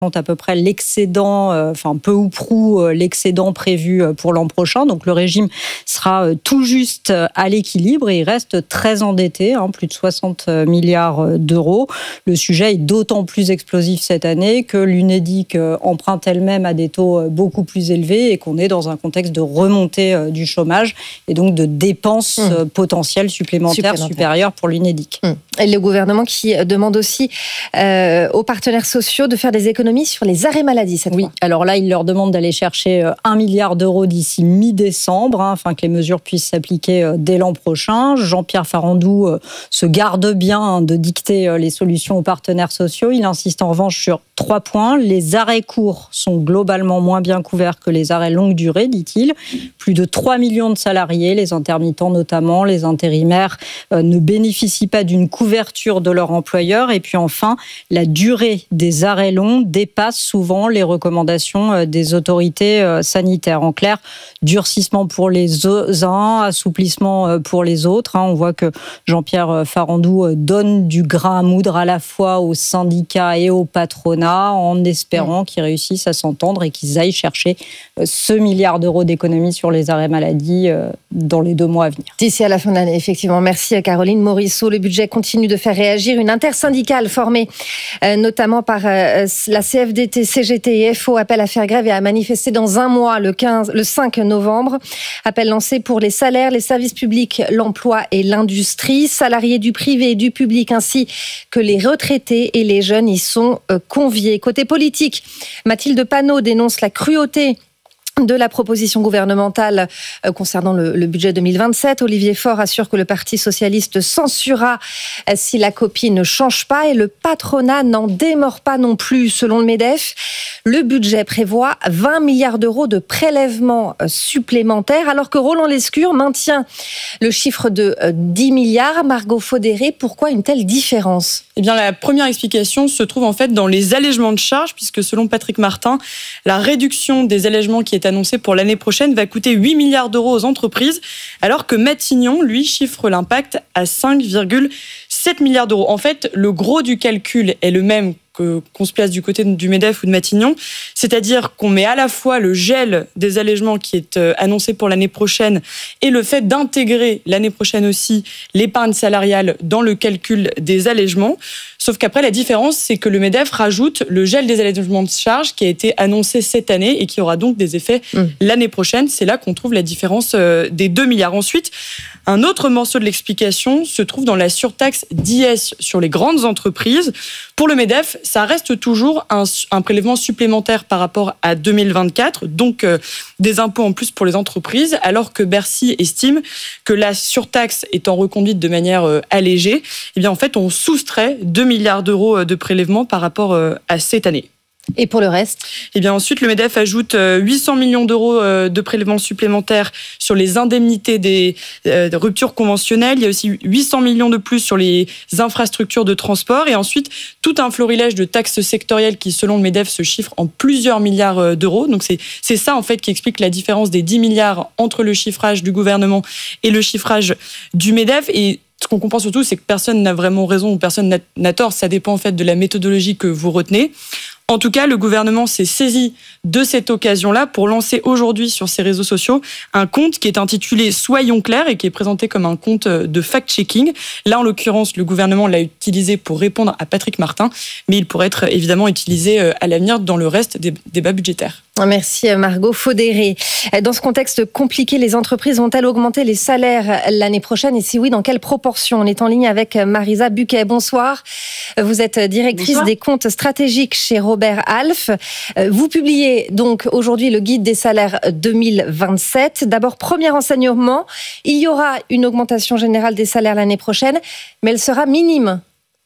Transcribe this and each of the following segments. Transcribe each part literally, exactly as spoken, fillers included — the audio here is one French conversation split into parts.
à peu près l'excédent, euh, enfin peu ou prou euh, l'excédent prévu pour l'an prochain. Donc le régime sera euh, tout juste à l'équilibre et il reste très endetté, hein, plus de soixante milliards d'euros. Le sujet est d'autant plus explosif cette année que l'Unédic euh, emprunte elle-même à des taux beaucoup plus élevés et qu'on est dans un contexte de remontée euh, du chômage et donc de dépenses mmh. euh, potentielles supplémentaires, supplémentaires supérieures pour l'Unédic. Mmh. Et le gouvernement qui demande aussi euh, aux partenaires sociaux de faire des économies sur les arrêts maladie cette oui. fois. Alors là, il leur demande d'aller chercher un milliard d'euros d'ici mi-décembre, hein, afin que les mesures puissent s'appliquer dès l'an prochain. Jean-Pierre Farandou euh, se garde bien hein, de dicter euh, les solutions aux partenaires sociaux. Il insiste en revanche sur trois points. Les arrêts courts sont globalement moins bien couverts que les arrêts longue durée, dit-il. Plus de trois millions de salariés, les intermittents notamment, les intérimaires, euh, ne bénéficient pas d'une couverture de leur employeur. Et puis enfin, la durée des arrêts longs dépasse souvent les recommandations des autorités sanitaires. En clair, durcissement pour les uns, assouplissement pour les autres. On voit que Jean-Pierre Farandou donne du grain à moudre à la fois aux syndicats et au patronat en espérant qu'ils réussissent à s'entendre et qu'ils aillent chercher ce milliard d'euros d'économies sur les arrêts maladie dans les deux mois à venir. D'ici à la fin de l'année, effectivement. Merci Caroline Morisseau. Le budget continue de faire réagir. Une intersyndicale formée euh, notamment par euh, la C F D T, C G T et F O appelle à faire grève et à manifester dans un mois, le, quinze, le cinq novembre. Appel lancé pour les salaires, les services publics, l'emploi et l'industrie. Salariés du privé et du public ainsi que les retraités et les jeunes y sont euh, conviés. Côté politique, Mathilde Panot dénonce la cruauté de la proposition gouvernementale concernant le, le budget deux mille vingt-sept. Olivier Faure assure que le Parti socialiste censurera si la copie ne change pas et le patronat n'en démord pas non plus. Selon le MEDEF, le budget prévoit vingt milliards d'euros de prélèvements supplémentaires alors que Roland Lescure maintient le chiffre de dix milliards. Margot Faudéré, pourquoi une telle différence ? Eh bien, la première explication se trouve en fait dans les allègements de charges, puisque selon Patrick Martin, la réduction des allègements qui est annoncée pour l'année prochaine va coûter huit milliards d'euros aux entreprises, alors que Matignon, lui, chiffre l'impact à cinq virgule sept milliards d'euros. En fait, le gros du calcul est le même que, qu'on se place du côté du MEDEF ou de Matignon, c'est-à-dire qu'on met à la fois le gel des allègements qui est annoncé pour l'année prochaine et le fait d'intégrer l'année prochaine aussi l'épargne salariale dans le calcul des allègements. Sauf qu'après, la différence, c'est que le MEDEF rajoute le gel des allègements de charges qui a été annoncé cette année et qui aura donc des effets mmh. l'année prochaine. C'est là qu'on trouve la différence des deux milliards. Ensuite, un autre morceau de l'explication se trouve dans la surtaxe d'I S sur les grandes entreprises. Pour le MEDEF, ça reste toujours un, un prélèvement supplémentaire par rapport à deux mille vingt-quatre, donc euh, des impôts en plus pour les entreprises, alors que Bercy estime que la surtaxe étant reconduite de manière euh, allégée, eh bien en fait on soustrait deux milliards d'euros de prélèvements par rapport euh, à cette année. Et pour le reste ? Eh bien ensuite, le MEDEF ajoute huit cents millions d'euros de prélèvements supplémentaires sur les indemnités des euh, ruptures conventionnelles. Il y a aussi huit cents millions de plus sur les infrastructures de transport. Et ensuite, tout un florilège de taxes sectorielles qui, selon le MEDEF, se chiffre en plusieurs milliards d'euros. Donc c'est, c'est ça, en fait, qui explique la différence des dix milliards entre le chiffrage du gouvernement et le chiffrage du MEDEF. Et ce qu'on comprend surtout, c'est que personne n'a vraiment raison ou personne n'a, n'a tort. Ça dépend, en fait, de la méthodologie que vous retenez. En tout cas, le gouvernement s'est saisi de cette occasion-là pour lancer aujourd'hui sur ses réseaux sociaux un compte qui est intitulé « Soyons clairs » et qui est présenté comme un compte de fact-checking. Là, en l'occurrence, le gouvernement l'a utilisé pour répondre à Patrick Martin, mais il pourrait être évidemment utilisé à l'avenir dans le reste des débats budgétaires. Merci Margot Faudéré. Dans ce contexte compliqué, les entreprises vont-elles augmenter les salaires l'année prochaine et si oui, dans quelle proportion ? On est en ligne avec Marisa Buquet. Bonsoir. Vous êtes directrice Bonsoir. Des comptes stratégiques chez Robert Half. Vous publiez donc aujourd'hui le guide des salaires deux mille vingt-sept. D'abord, premier renseignement, il y aura une augmentation générale des salaires l'année prochaine, mais elle sera minime.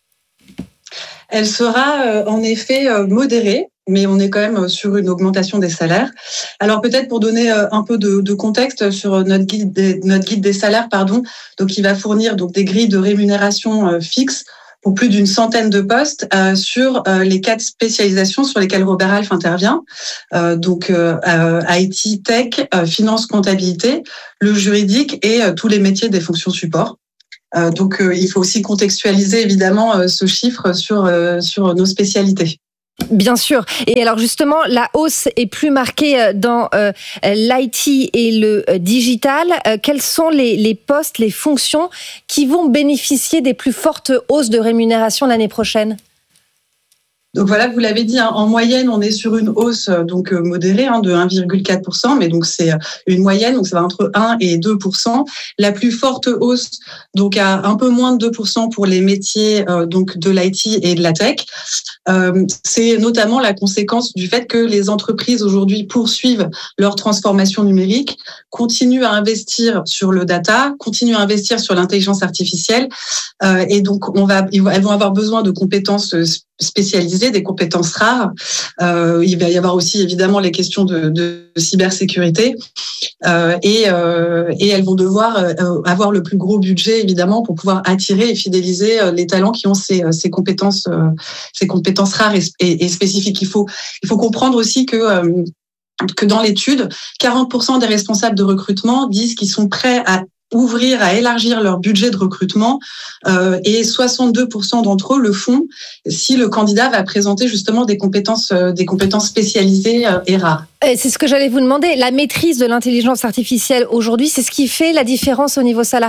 Elle sera en effet modérée. Mais on est quand même sur une augmentation des salaires. Alors peut-être pour donner un peu de, de contexte sur notre guide des, notre guide des salaires, pardon. Donc il va fournir donc des grilles de rémunération fixes pour plus d'une centaine de postes euh, sur euh, les quatre spécialisations sur lesquelles Robert Half intervient. Euh, donc euh, I T, tech, euh, finance, comptabilité, le juridique et euh, tous les métiers des fonctions support. Euh, donc euh, il faut aussi contextualiser évidemment euh, ce chiffre sur euh, sur nos spécialités. Bien sûr. Et alors justement, la hausse est plus marquée dans euh, l'I T et le euh, digital. Euh, quels sont les, les postes, les fonctions qui vont bénéficier des plus fortes hausses de rémunération l'année prochaine ? Donc voilà, vous l'avez dit, hein, en moyenne, on est sur une hausse donc modérée hein, de un virgule quatre pour cent, mais donc c'est une moyenne, donc ça va entre un et deux pour cent. La plus forte hausse, donc à un peu moins de deux pour cent pour les métiers euh, donc de l'I T et de la tech. Euh, c'est notamment la conséquence du fait que les entreprises aujourd'hui poursuivent leur transformation numérique, continuent à investir sur le data, continuent à investir sur l'intelligence artificielle, euh, et donc on va, elles vont avoir besoin de compétences spécialisées, des compétences rares. Euh, il va y avoir aussi évidemment les questions de, de cybersécurité, euh, et, euh, et elles vont devoir euh, avoir le plus gros budget évidemment pour pouvoir attirer et fidéliser les talents qui ont ces, ces compétences, euh, ces compétences rares et, et, et spécifiques. Il faut, il faut comprendre aussi que euh, que dans l'étude, quarante pour cent des responsables de recrutement disent qu'ils sont prêts à ouvrir, à élargir leur budget de recrutement, euh, et soixante-deux pour cent d'entre eux le font si le candidat va présenter justement des compétences, euh, des compétences spécialisées euh, et rares. Et c'est ce que j'allais vous demander. La maîtrise de l'intelligence artificielle aujourd'hui, c'est ce qui fait la différence au niveau salarial ?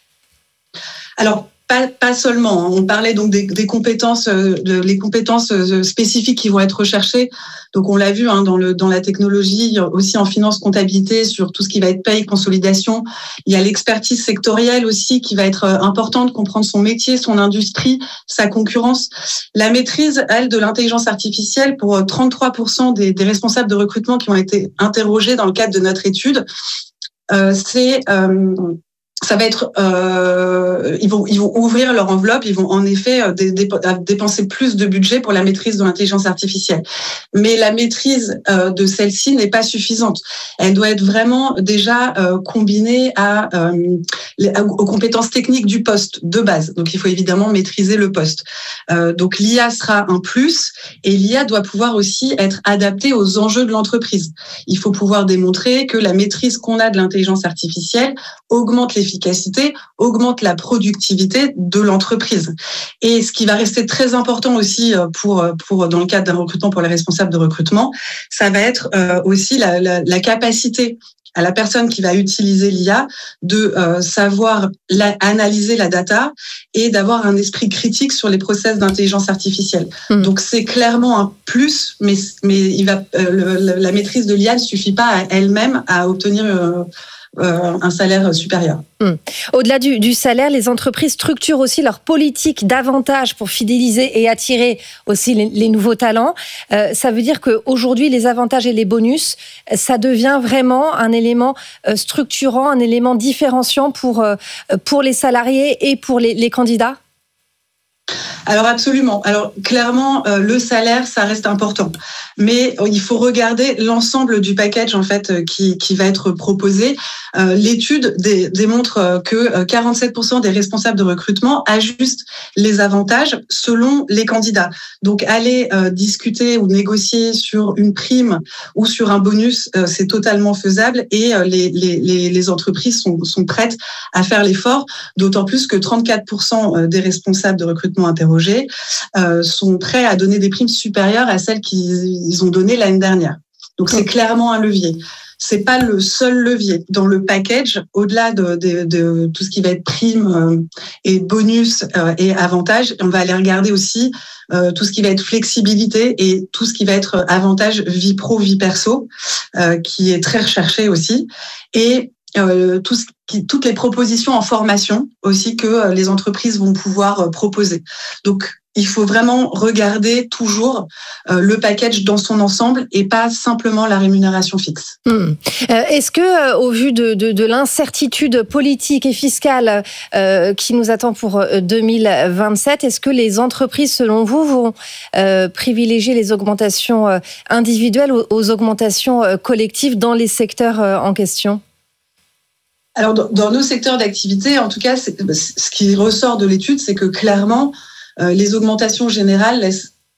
Alors, Pas, pas seulement. On parlait donc des, des compétences, de, les compétences spécifiques qui vont être recherchées. Donc on l'a vu hein, dans, le, dans la technologie, aussi en finance, comptabilité, sur tout ce qui va être paye, consolidation. Il y a l'expertise sectorielle aussi qui va être importante, comprendre son métier, son industrie, sa concurrence. La maîtrise, elle, de l'intelligence artificielle pour trente-trois pour cent des, des responsables de recrutement qui ont été interrogés dans le cadre de notre étude, euh, c'est... Euh, Ça va être, euh, ils vont, ils vont ouvrir leur enveloppe, ils vont en effet dépenser plus de budget pour la maîtrise de l'intelligence artificielle. Mais la maîtrise euh, de celle-ci n'est pas suffisante. Elle doit être vraiment déjà euh, combinée à, euh, les, aux compétences techniques du poste de base. Donc, il faut évidemment maîtriser le poste. Euh, donc, l'I A sera un plus, et l'I A doit pouvoir aussi être adaptée aux enjeux de l'entreprise. Il faut pouvoir démontrer que la maîtrise qu'on a de l'intelligence artificielle augmente l'efficacité, augmente la productivité de l'entreprise. Et ce qui va rester très important aussi pour, pour dans le cadre d'un recrutement pour les responsables de recrutement, ça va être euh, aussi la, la, la capacité à la personne qui va utiliser l'I A de euh, savoir la, analyser la data et d'avoir un esprit critique sur les process d'intelligence artificielle. Mmh. Donc c'est clairement un plus, mais, mais il va, euh, le, la maîtrise de l'I A ne suffit pas à elle-même à obtenir euh, Euh, un salaire supérieur. Hum. Au-delà du, du salaire, les entreprises structurent aussi leur politique d'avantages pour fidéliser et attirer aussi les, les nouveaux talents. Euh, ça veut dire qu'aujourd'hui, les avantages et les bonus, ça devient vraiment un élément euh, structurant, un élément différenciant pour, euh, pour les salariés et pour les, les candidats ? Alors absolument. Alors clairement, euh, le salaire, ça reste important, mais il faut regarder l'ensemble du package en fait qui qui va être proposé. Euh, l'étude dé, démontre que quarante-sept pour cent des responsables de recrutement ajustent les avantages selon les candidats. Donc aller euh, discuter ou négocier sur une prime ou sur un bonus, euh, c'est totalement faisable, et euh, les, les les les entreprises sont sont prêtes à faire l'effort. D'autant plus que trente-quatre pour cent des responsables de recrutement interrogés Euh, sont prêts à donner des primes supérieures à celles qu'ils ont données l'année dernière. Donc c'est clairement un levier. C'est pas le seul levier. Dans le package, au-delà de, de, de tout ce qui va être primes euh, et bonus euh, et avantages, on va aller regarder aussi euh, tout ce qui va être flexibilité et tout ce qui va être avantage vie pro, vie perso, euh, qui est très recherché aussi. Et Euh, tout ce qui, toutes les propositions en formation aussi que euh, les entreprises vont pouvoir euh, proposer. Donc, il faut vraiment regarder toujours euh, le package dans son ensemble et pas simplement la rémunération fixe. Mmh. Euh, est-ce que, euh, au vu de, de, de l'incertitude politique et fiscale euh, qui nous attend pour deux mille vingt-sept, est-ce que les entreprises, selon vous, vont euh, privilégier les augmentations euh, individuelles aux, aux augmentations euh, collectives dans les secteurs euh, en question ? Alors, dans, dans nos secteurs d'activité, en tout cas, c'est, ce qui ressort de l'étude, c'est que clairement, euh, les augmentations générales laissent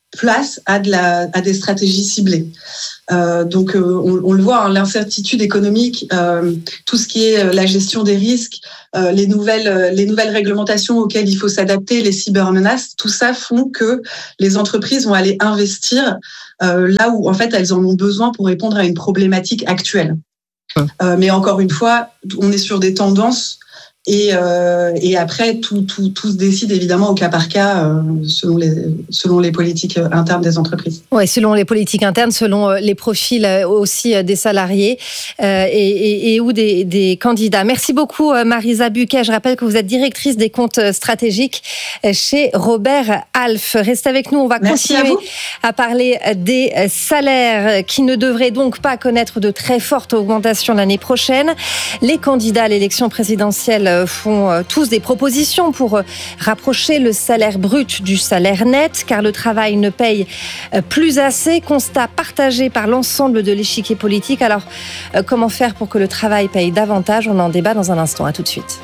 place à, de la, à des stratégies ciblées. Euh, donc, euh, on, on le voit, hein, l'incertitude économique, euh, tout ce qui est la gestion des risques, euh, les nouvelles, les nouvelles réglementations auxquelles il faut s'adapter, les cybermenaces, tout ça font que les entreprises vont aller investir euh, là où, en fait, elles en ont besoin pour répondre à une problématique actuelle. Euh, mais encore une fois, on est sur des tendances. Et, euh, et après, tout, tout, tout se décide évidemment au cas par cas, euh, selon, les, selon les politiques internes des entreprises. Oui, selon les politiques internes, selon les profils aussi des salariés euh, et, et, et ou des, des candidats. Merci beaucoup Marisa Buquet. Je rappelle que vous êtes directrice des comptes stratégiques chez Robert Half. Restez avec nous, on va Merci continuer à, à parler des salaires qui ne devraient donc pas connaître de très fortes augmentations l'année prochaine. Les candidats à l'élection présidentielle font tous des propositions pour rapprocher le salaire brut du salaire net, car le travail ne paye plus assez. Constat partagé par l'ensemble de l'échiquier politique. Alors, comment faire pour que le travail paye davantage ? On en débat dans un instant. À tout de suite.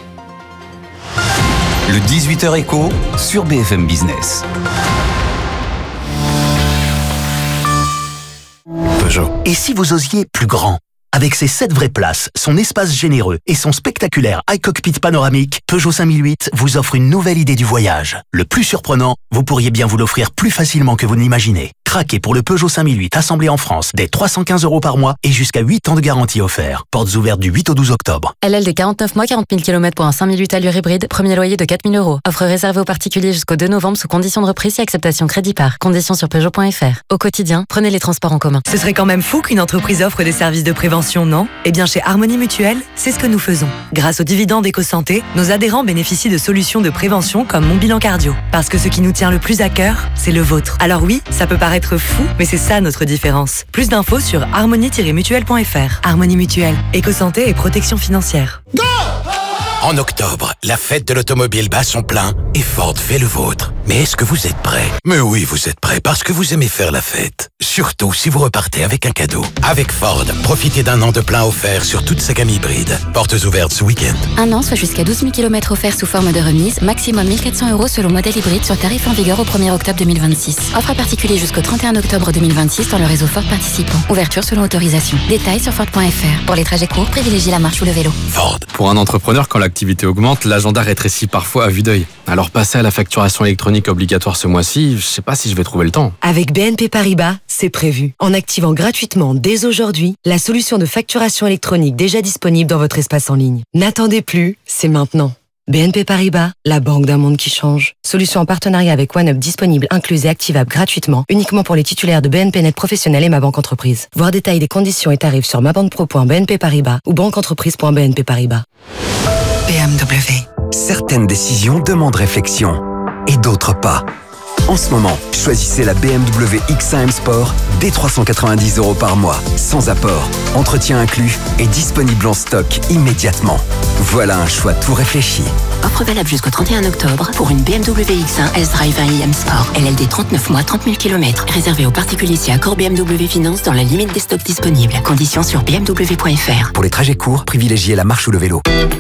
Le dix-huit heures éco sur B F M Business. Peugeot. Et si vous osiez plus grand ? Avec ses sept vraies places, son espace généreux et son spectaculaire iCockpit panoramique, Peugeot cinq mille huit vous offre une nouvelle idée du voyage. Le plus surprenant, vous pourriez bien vous l'offrir plus facilement que vous ne l'imaginez. Craquez pour le Peugeot cinq mille huit assemblé en France dès trois cent quinze euros par mois et jusqu'à huit ans de garantie offert. Portes ouvertes du huit au douze octobre. L L de quarante-neuf mois, quarante mille kilomètres pour un cinq mille huit allure hybride. Premier loyer de quatre mille euros. Offre réservée aux particuliers jusqu'au deux novembre sous conditions de reprise et acceptation crédit par. Conditions sur Peugeot point F R. Au quotidien, prenez les transports en commun. Ce serait quand même fou qu'une entreprise offre des services de prévention, non ? Eh bien, chez Harmonie Mutuelle, c'est ce que nous faisons. Grâce aux dividendes EcoSanté, nos adhérents bénéficient de solutions de prévention comme Mon Bilan Cardio. Parce que ce qui nous tient le plus à cœur, c'est le vôtre. Alors oui, ça peut paraître fou, mais c'est ça notre différence. Plus d'infos sur harmonie tiret mutuelle point F R. Harmonie Mutuelle, éco-santé et protection financière. Go! En octobre, la fête de l'automobile bat son plein et Ford fait le vôtre. Mais est-ce que vous êtes prêts ? Mais oui, vous êtes prêts parce que vous aimez faire la fête. Surtout si vous repartez avec un cadeau. Avec Ford, profitez d'un an de plein offert sur toute sa gamme hybride. Portes ouvertes ce week-end. Un an, soit jusqu'à douze mille kilomètres offerts sous forme de remise. Maximum mille quatre cents euros selon modèle hybride sur tarif en vigueur au premier octobre deux mille vingt-six. Offre à particulier jusqu'au trente et un octobre deux mille vingt-six dans le réseau Ford participant. Ouverture selon autorisation. Détails sur Ford point F R. Pour les trajets courts, privilégiez la marche ou le vélo. Ford. Pour un entrepreneur, quand l'activité augmente, l'agenda rétrécit parfois à vue d'œil. Alors passer à la facturation électronique obligatoire ce mois-ci, je sais pas si je vais trouver le temps. Avec B N P Paribas, c'est prévu. En activant gratuitement dès aujourd'hui la solution de facturation électronique déjà disponible dans votre espace en ligne. N'attendez plus, c'est maintenant. B N P Paribas, la banque d'un monde qui change. Solution en partenariat avec OneUp disponible, incluse et activable gratuitement, uniquement pour les titulaires de B N P Net Professionnel et Ma Banque Entreprise. Voir détails des conditions et tarifs sur mabanpro point b n p paribas ou banqueentreprise point b n p paribas. B M W. Certaines décisions demandent réflexion et d'autres pas. En ce moment, choisissez la B M W X un M Sport dès trois cent quatre-vingt-dix euros par mois, sans apport, entretien inclus et disponible en stock immédiatement. Voilà un choix tout réfléchi. Offre valable jusqu'au trente et un octobre pour une B M W X un S-Drive un i M Sport. L L D trente-neuf mois, trente mille kilomètres. Réservé aux particuliers si accord B M W Finance dans la limite des stocks disponibles. Conditions sur b m w point f r. Pour les trajets courts, privilégiez la marche ou le vélo.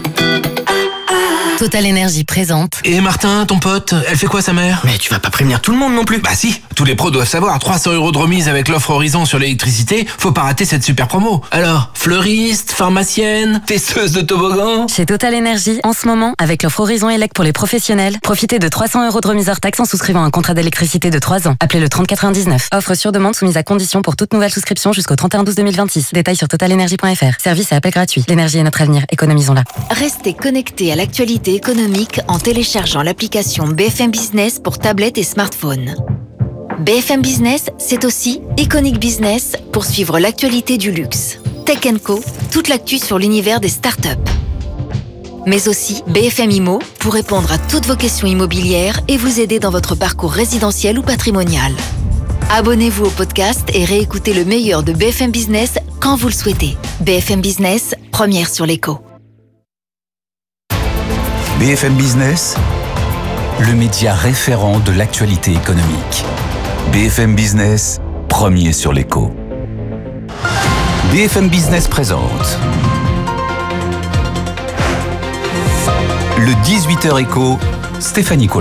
Total Énergie présente. Et Martin, ton pote, elle fait quoi sa mère ? Mais tu vas pas prévenir tout le monde non plus. Bah si, tous les pros doivent savoir, trois cents euros de remise avec l'offre Horizon sur l'électricité, faut pas rater cette super promo. Alors, fleuriste, pharmacienne, testeuse de toboggan. Chez Total Énergie, en ce moment, avec l'offre Horizon Elec pour les professionnels, profitez de trois cents euros de remise hors taxe en souscrivant un contrat d'électricité de trois ans. Appelez le trente quatre-vingt-dix-neuf. Offre sur demande soumise à condition pour toute nouvelle souscription jusqu'au trente et un douze deux mille vingt-six. Détails sur total énergie point f r. Service et appel gratuit. L'énergie est notre avenir, économisons-la. Restez connectés à l'actualité économique en téléchargeant l'application B F M Business pour tablette et smartphone. B F M Business, c'est aussi Iconic Business pour suivre l'actualité du luxe. Tech and Co, toute l'actu sur l'univers des startups. Mais aussi B F M Immo pour répondre à toutes vos questions immobilières et vous aider dans votre parcours résidentiel ou patrimonial. Abonnez-vous au podcast et réécoutez le meilleur de B F M Business quand vous le souhaitez. B F M Business, première sur l'écho. B F M Business, le média référent de l'actualité économique. B F M Business, premier sur l'écho. B F M Business présente le dix-huit heures éco, Stéphanie Colo.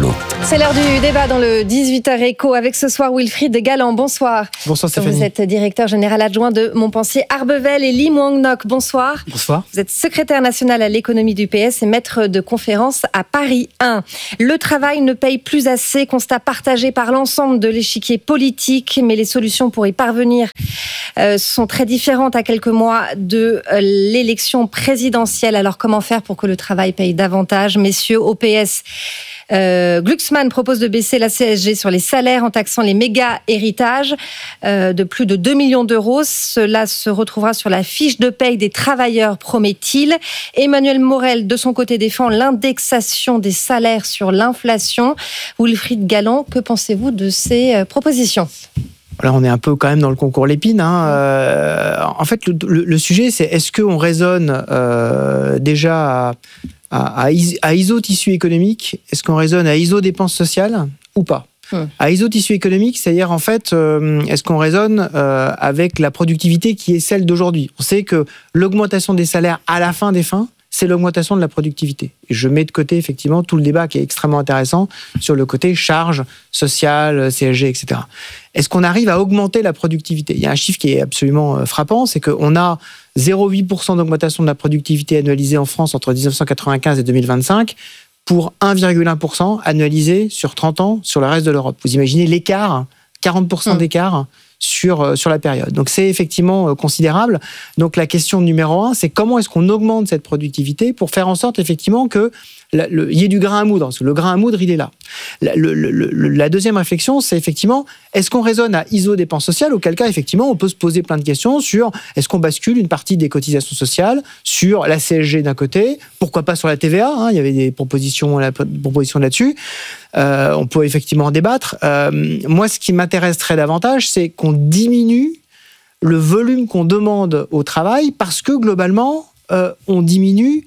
C'est l'heure du débat dans le dix-huit heures Éco avec ce soir Wilfried Galland. Bonsoir. Bonsoir Stéphanie. Vous êtes directeur général adjoint de Montpensier Arbevel et Lee Mwang-nok. Bonsoir. Bonsoir. Vous êtes secrétaire national à l'économie du P S et maître de conférence à Paris un. Le travail ne paye plus assez, constat partagé par l'ensemble de l'échiquier politique, mais les solutions pour y parvenir euh, sont très différentes à quelques mois de euh, l'élection présidentielle. Alors comment faire pour que le travail paye davantage? Messieurs, au P S, Euh, Glucksmann propose de baisser la C S G sur les salaires en taxant les méga héritages euh, de plus de deux millions d'euros. Cela se retrouvera sur la fiche de paye des travailleurs, promet-il. Emmanuel Morel, de son côté, défend l'indexation des salaires sur l'inflation. Wilfried Galland, que pensez-vous de ces euh, propositions ? Là, on est un peu quand même dans le concours Lépine. Hein. Euh, en fait, le, le, le sujet, c'est est-ce qu'on raisonne euh, déjà à, à, à iso-tissu économique? Est-ce qu'on raisonne à iso-dépenses sociales ou pas? Hum. À iso-tissu économique, c'est-à-dire, en fait, euh, est-ce qu'on raisonne euh, avec la productivité qui est celle d'aujourd'hui? On sait que l'augmentation des salaires à la fin des fins, c'est l'augmentation de la productivité. Et je mets de côté, effectivement, tout le débat qui est extrêmement intéressant sur le côté charge sociale, C S G, et cetera. Est-ce qu'on arrive à augmenter la productivité? Il y a un chiffre qui est absolument frappant, c'est qu'on a zéro virgule huit pour cent d'augmentation de la productivité annualisée en France entre dix-neuf cent quatre-vingt-quinze et deux mille vingt-cinq, pour un virgule un pour cent annualisé sur trente ans sur le reste de l'Europe. Vous imaginez l'écart, quarante pour cent mmh. d'écart sur, sur la période. Donc c'est effectivement considérable. Donc la question numéro un, c'est comment est-ce qu'on augmente cette productivité pour faire en sorte effectivement que la, le, il y ait du grain à moudre, parce que le grain à moudre, il est là. La, le, le, le, la deuxième réflexion, c'est effectivement, est-ce qu'on raisonne à iso-dépenses sociales, auquel cas, effectivement, on peut se poser plein de questions sur est-ce qu'on bascule une partie des cotisations sociales sur la C S G d'un côté, pourquoi pas sur la T V A, hein, il y avait des propositions, la, propositions là-dessus, euh, on peut effectivement en débattre. Euh, moi, ce qui m'intéresserait davantage, c'est qu'on diminue le volume qu'on demande au travail, parce que globalement, euh, on diminue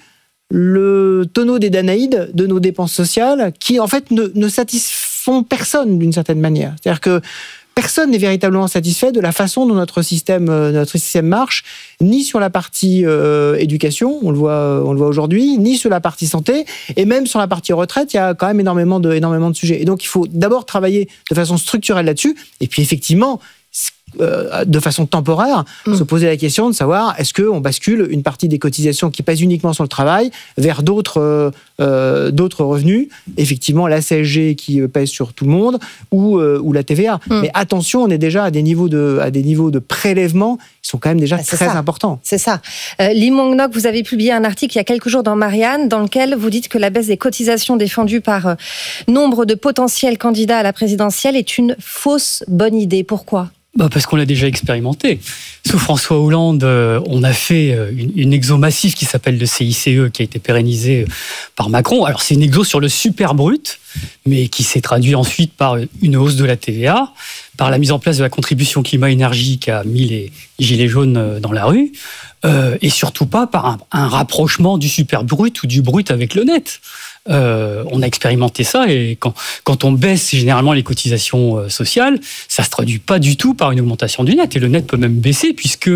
le tonneau des Danaïdes de nos dépenses sociales qui, en fait, ne, ne satisfont personne d'une certaine manière. C'est-à-dire que personne n'est véritablement satisfait de la façon dont notre système, notre système marche, ni sur la partie euh, éducation, on le voit, on le voit aujourd'hui, ni sur la partie santé, et même sur la partie retraite, il y a quand même énormément de, énormément de sujets. Et donc, il faut d'abord travailler de façon structurelle là-dessus, et puis effectivement, de façon temporaire, mmh. se poser la question de savoir est-ce qu'on bascule une partie des cotisations qui pèsent uniquement sur le travail vers d'autres, euh, d'autres revenus, effectivement la C S G qui pèse sur tout le monde ou, euh, ou la T V A. Mmh. Mais attention, on est déjà à des niveaux de, à des niveaux de prélèvement qui sont quand même déjà bah, très ça. importants. C'est ça. Euh, Lee Mwang-nok, vous avez publié un article il y a quelques jours dans Marianne dans lequel vous dites que la baisse des cotisations défendue par euh, nombre de potentiels candidats à la présidentielle est une fausse bonne idée. Pourquoi ? Bah parce qu'on l'a déjà expérimenté. Sous François Hollande, euh, on a fait euh, une, une exo massive qui s'appelle le C I C E, qui a été pérennisée par Macron. Alors c'est une exo sur le super brut, mais qui s'est traduit ensuite par une hausse de la T V A, par la mise en place de la contribution climat-énergie qui a mis les gilets jaunes dans la rue, euh, et surtout pas par un, un rapprochement du super brut ou du brut avec le net. Euh, on a expérimenté ça et quand, quand on baisse généralement les cotisations euh, sociales, ça se traduit pas du tout par une augmentation du net et le net peut même baisser puisque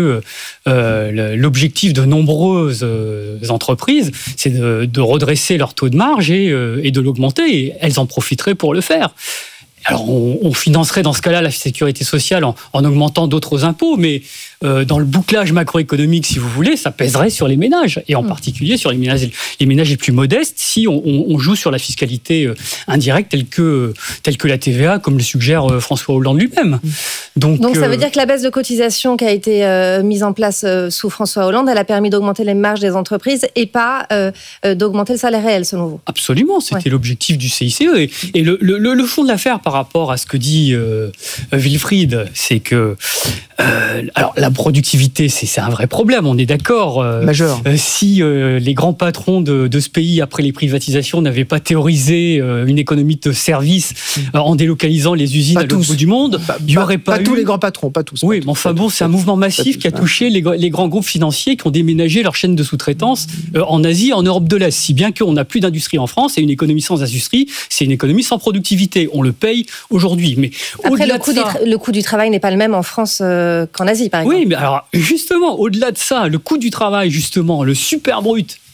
euh, l'objectif de nombreuses euh, entreprises, c'est de, de redresser leur taux de marge et, euh, et de l'augmenter et elles en profiteraient pour le faire. Alors, on, on financerait dans ce cas-là la sécurité sociale en, en augmentant d'autres impôts, mais euh, dans le bouclage macroéconomique, si vous voulez, ça pèserait sur les ménages, et en mmh. particulier sur les ménages, les ménages les plus modestes, si on, on, on joue sur la fiscalité euh, indirecte telle que, telle que la T V A, comme le suggère euh, François Hollande lui-même. Donc, Donc ça euh, veut dire que la baisse de cotisation qui a été euh, mise en place euh, sous François Hollande, elle a permis d'augmenter les marges des entreprises et pas euh, euh, d'augmenter le salaire réel, selon vous? Absolument, c'était ouais. l'objectif du C I C E. Et, et le, le, le fond de l'affaire, par rapport à ce que dit euh, Wilfried, c'est que euh, alors la productivité, c'est, c'est un vrai problème, on est d'accord. Euh, Majeur. Euh, si euh, les grands patrons de, de ce pays, après les privatisations, n'avaient pas théorisé euh, une économie de services euh, en délocalisant les usines pas à l'autre bout du monde, pas, il n'y aurait pas, pas eu... tous les grands patrons, pas tous. Oui, pas mais enfin bon, c'est un mouvement massif qui a touché les, les grands groupes financiers qui ont déménagé leur chaîne de sous-traitance euh, en Asie et en Europe de l'Est, si bien qu'on n'a plus d'industrie en France, et une économie sans industrie, c'est une économie sans productivité. On le paye aujourd'hui. Mais après, le coût, ça, tra- le coût du travail n'est pas le même en France euh, qu'en Asie, par exemple. Oui, mais alors, justement, au-delà de ça, le coût du travail, justement, le super brut,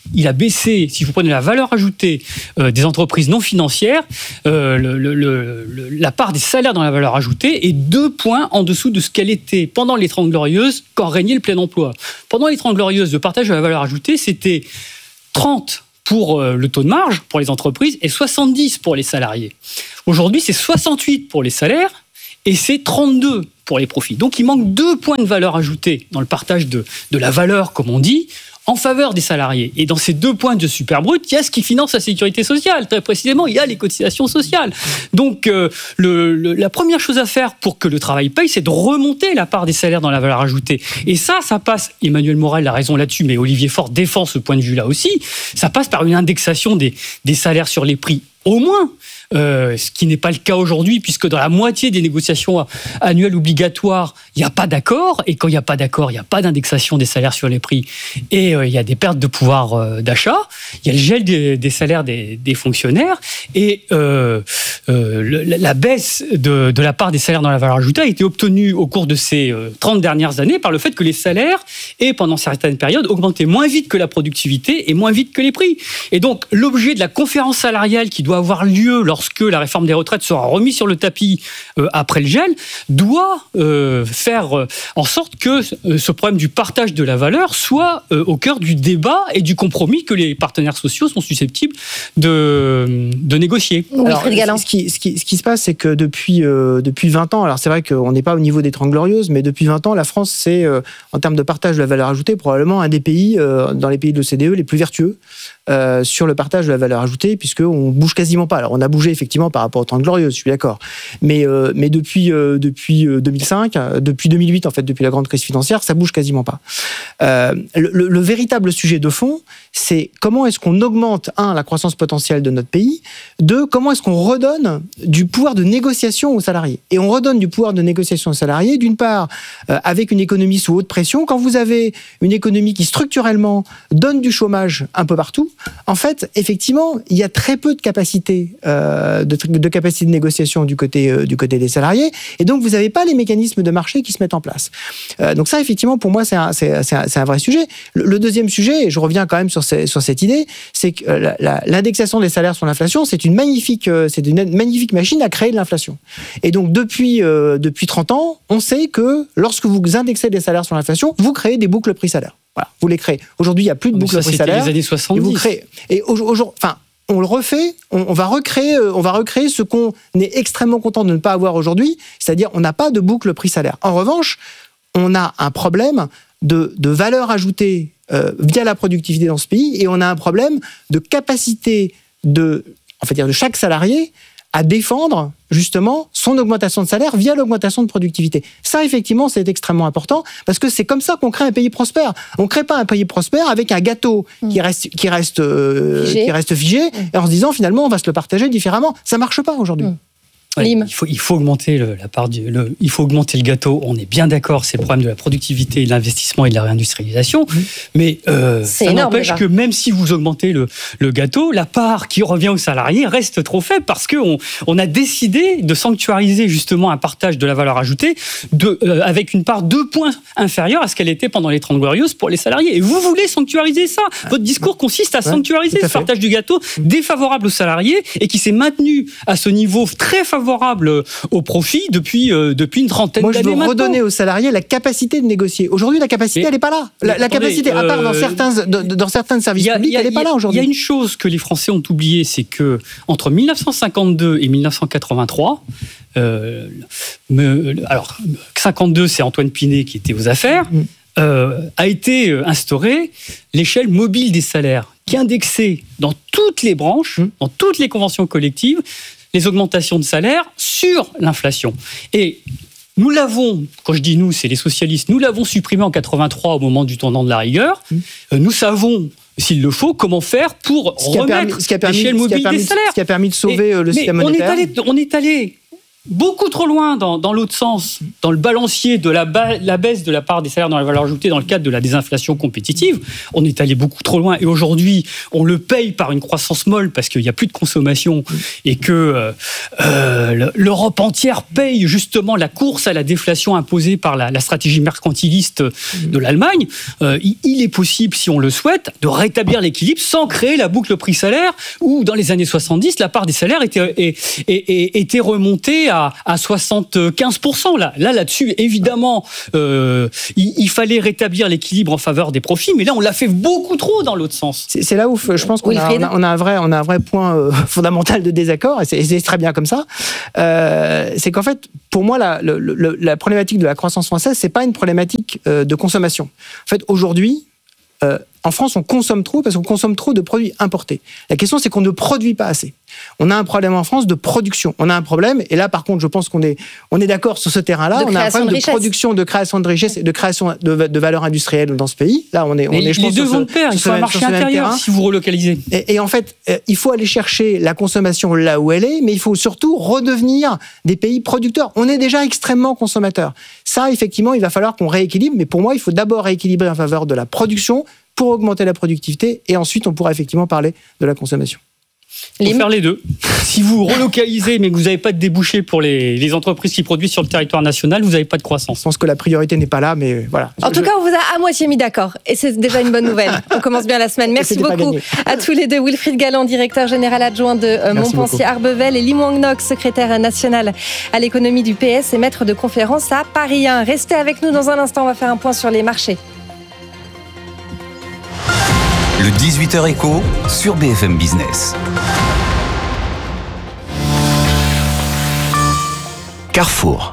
il a baissé, si vous prenez la valeur ajoutée euh, des entreprises non financières, euh, le, le, le, la part des salaires dans la valeur ajoutée est deux points en dessous de ce qu'elle était pendant les Trente Glorieuses, quand régnait le plein emploi. Pendant les Trente Glorieuses, le partage de la valeur ajoutée, c'était trente pour euh, le taux de marge pour les entreprises et soixante-dix pour les salariés. Aujourd'hui, c'est soixante-huit pour les salaires et c'est trente-deux pour les profits. Donc, il manque deux points de valeur ajoutée dans le partage de, de la valeur, comme on dit, en faveur des salariés. Et dans ces deux points de superbrut, il y a ce qui finance la sécurité sociale. Très précisément, il y a les cotisations sociales. Donc, euh, le, le, la première chose à faire pour que le travail paye, c'est de remonter la part des salaires dans la valeur ajoutée. Et ça, ça passe, Emmanuel Morel a raison là-dessus, mais Olivier Faure défend ce point de vue-là aussi, ça passe par une indexation des, des salaires sur les prix, au moins. Euh, ce qui n'est pas le cas aujourd'hui, puisque dans la moitié des négociations annuelles obligatoires, il n'y a pas d'accord, et quand il n'y a pas d'accord, il n'y a pas d'indexation des salaires sur les prix, et euh, il y a des pertes de pouvoir euh, d'achat, il y a le gel des, des salaires des, des fonctionnaires, et euh, euh, le, la baisse de, de la part des salaires dans la valeur ajoutée a été obtenue au cours de ces euh, trente dernières années par le fait que les salaires aient, pendant certaines périodes, augmenté moins vite que la productivité et moins vite que les prix. Et donc, l'objet de la conférence salariale qui doit avoir lieu lors lorsque la réforme des retraites sera remise sur le tapis euh, après le gel, doit euh, faire euh, en sorte que euh, ce problème du partage de la valeur soit euh, au cœur du débat et du compromis que les partenaires sociaux sont susceptibles de, de négocier. Oui, alors, ce, qui, ce, qui, ce qui se passe, c'est que depuis, euh, depuis vingt ans, alors c'est vrai qu'on n'est pas au niveau des Trente Glorieuses, mais depuis vingt ans, la France, c'est, euh, en termes de partage de la valeur ajoutée, probablement un des pays, euh, dans les pays de l'O C D E, les plus vertueux. Euh, sur le partage de la valeur ajoutée, puisqu'on bouge quasiment pas. Alors, on a bougé effectivement par rapport aux Trente Glorieuses, je suis d'accord. Mais, euh, mais depuis, euh, depuis deux mille cinq, euh, depuis deux mille huit, en fait, depuis la grande crise financière, ça bouge quasiment pas. Euh, le, le, le véritable sujet de fond, c'est comment est-ce qu'on augmente, un, la croissance potentielle de notre pays, deux, comment est-ce qu'on redonne du pouvoir de négociation aux salariés. Et on redonne du pouvoir de négociation aux salariés, d'une part, euh, avec une économie sous haute pression. Quand vous avez une économie qui, structurellement, donne du chômage un peu partout, en fait, effectivement, il y a très peu de capacité, euh, de, de capacité de négociation du côté, euh, du côté des salariés, et donc vous n'avez pas les mécanismes de marché qui se mettent en place. Euh, donc ça, effectivement, pour moi, c'est un, c'est, c'est un, c'est un vrai sujet. Le, le deuxième sujet, et je reviens quand même sur, ces, sur cette idée, c'est que la, la, l'indexation des salaires sur l'inflation, c'est une magnifique, c'est une magnifique machine à créer de l'inflation. Et donc depuis, euh, depuis trente ans, on sait que lorsque vous indexez des salaires sur l'inflation, vous créez des boucles prix-salaire. Voilà, vous les créez. Aujourd'hui, il n'y a plus de boucle prix salaire. Les années soixante-dix. Et vous créez. Et aujourd'hui, enfin, on le refait. On, on va recréer. On va recréer ce qu'on est extrêmement content de ne pas avoir aujourd'hui, c'est-à-dire on n'a pas de boucle prix salaire. En revanche, on a un problème de, de valeur ajoutée euh, via la productivité dans ce pays, et on a un problème de capacité de, en fait, de chaque salarié à défendre justement son augmentation de salaire via l'augmentation de productivité. Ça, effectivement, c'est extrêmement important parce que c'est comme ça qu'on crée un pays prospère. On ne crée pas un pays prospère avec un gâteau mmh. qui reste, qui reste, euh, figé. Qui reste figé mmh. et en se disant finalement on va se le partager différemment. Ça ne marche pas aujourd'hui. Mmh. Ouais, il, faut, il faut augmenter le, la part du, le, il faut augmenter le gâteau. On est bien d'accord, c'est le problème de la productivité, de l'investissement et de la réindustrialisation. Mmh. Mais euh, ça énorme, n'empêche que même si vous augmentez le, le gâteau, la part qui revient aux salariés reste trop faible parce qu'on on a décidé de sanctuariser justement un partage de la valeur ajoutée de, euh, avec une part deux points inférieure à ce qu'elle était pendant les Trente Glorieuses pour les salariés. Et vous voulez sanctuariser ça. Votre discours consiste à ouais, sanctuariser à ce partage du gâteau défavorable aux salariés et qui s'est maintenu à ce niveau très favorable au profit depuis, euh, depuis une trentaine Moi, d'années maintenant. Moi, je veux maintenant. redonner aux salariés la capacité de négocier. Aujourd'hui, la capacité, elle n'est pas là. La, la attendez, capacité, à part dans, euh, certains, dans, dans certains services a, publics, a, elle n'est pas là aujourd'hui. Il y a une chose que les Français ont oubliée, c'est que entre dix-neuf cent cinquante-deux et dix-neuf cent quatre-vingt-trois, euh, me, alors cinquante-deux, c'est Antoine Pinet qui était aux affaires, mmh. euh, a été instaurée l'échelle mobile des salaires, qui indexait dans toutes les branches, mmh. dans toutes les conventions collectives, les augmentations de salaire sur l'inflation. Et nous l'avons, quand je dis nous, c'est les socialistes, nous l'avons supprimé en quatre-vingt-trois au moment du tournant de la rigueur. Mmh. Nous savons, s'il le faut, comment faire pour ce remettre l'échelle mobile permis, des salaires. Ce qui a permis de sauver Et, le système monétaire. On est allé, on est allé beaucoup trop loin dans, dans l'autre sens, dans le balancier de la, ba- la baisse de la part des salaires dans la valeur ajoutée dans le cadre de la désinflation compétitive. On est allé beaucoup trop loin et aujourd'hui, on le paye par une croissance molle parce qu'il n'y a plus de consommation et que euh, euh, l'Europe entière paye justement la course à la déflation imposée par la, la stratégie mercantiliste de l'Allemagne. Euh, il, il est possible, si on le souhaite, de rétablir l'équilibre sans créer la boucle prix-salaire où, dans les années soixante-dix, la part des salaires était, était, était, était remontée à à soixante-quinze pour cent. Là, là, là-dessus, évidemment, euh, il, il fallait rétablir l'équilibre en faveur des profits, mais là, on l'a fait beaucoup trop dans l'autre sens. C'est, c'est là où je pense qu'on a, on a, on a un vrai, on a un vrai point euh, fondamental de désaccord, et c'est, et c'est très bien comme ça. Euh, c'est qu'en fait, pour moi, la, le, le, la problématique de la croissance française, c'est pas une problématique euh, de consommation. En fait, aujourd'hui, euh, en France, on consomme trop parce qu'on consomme trop de produits importés. La question, c'est qu'on ne produit pas assez. On a un problème en France de production. On a un problème, et là, par contre, je pense qu'on est, on est d'accord sur ce terrain-là. On a un problème de, de production, de création de richesse et de création de, de valeur industrielle dans ce pays. Là, on est, on est, je les pense, deux sur vont ce, de pair. Il faut ce, un marché intérieur si vous relocalisez. Et, et en fait, il faut aller chercher la consommation là où elle est, mais il faut surtout redevenir des pays producteurs. On est déjà extrêmement consommateurs. Ça, effectivement, il va falloir qu'on rééquilibre, mais pour moi, il faut d'abord rééquilibrer en faveur de la production pour augmenter la productivité, et ensuite on pourra effectivement parler de la consommation. Il faut faire les deux. Si vous relocalisez mais que vous n'avez pas de débouchés pour les, les entreprises qui produisent sur le territoire national, vous n'avez pas de croissance. Je pense que la priorité n'est pas là, mais voilà. En tout cas, on vous a à moitié mis d'accord, et c'est déjà une bonne nouvelle. On commence bien la semaine. Merci beaucoup à tous les deux. Wilfried Galland, directeur général adjoint de euh, Montpensier-Arbevel, et Lee Wang-Nok, secrétaire national à l'économie du P S et maître de conférence à Paris un. Restez avec nous dans un instant, on va faire un point sur les marchés. Le dix-huit heures éco sur B F M Business. Carrefour.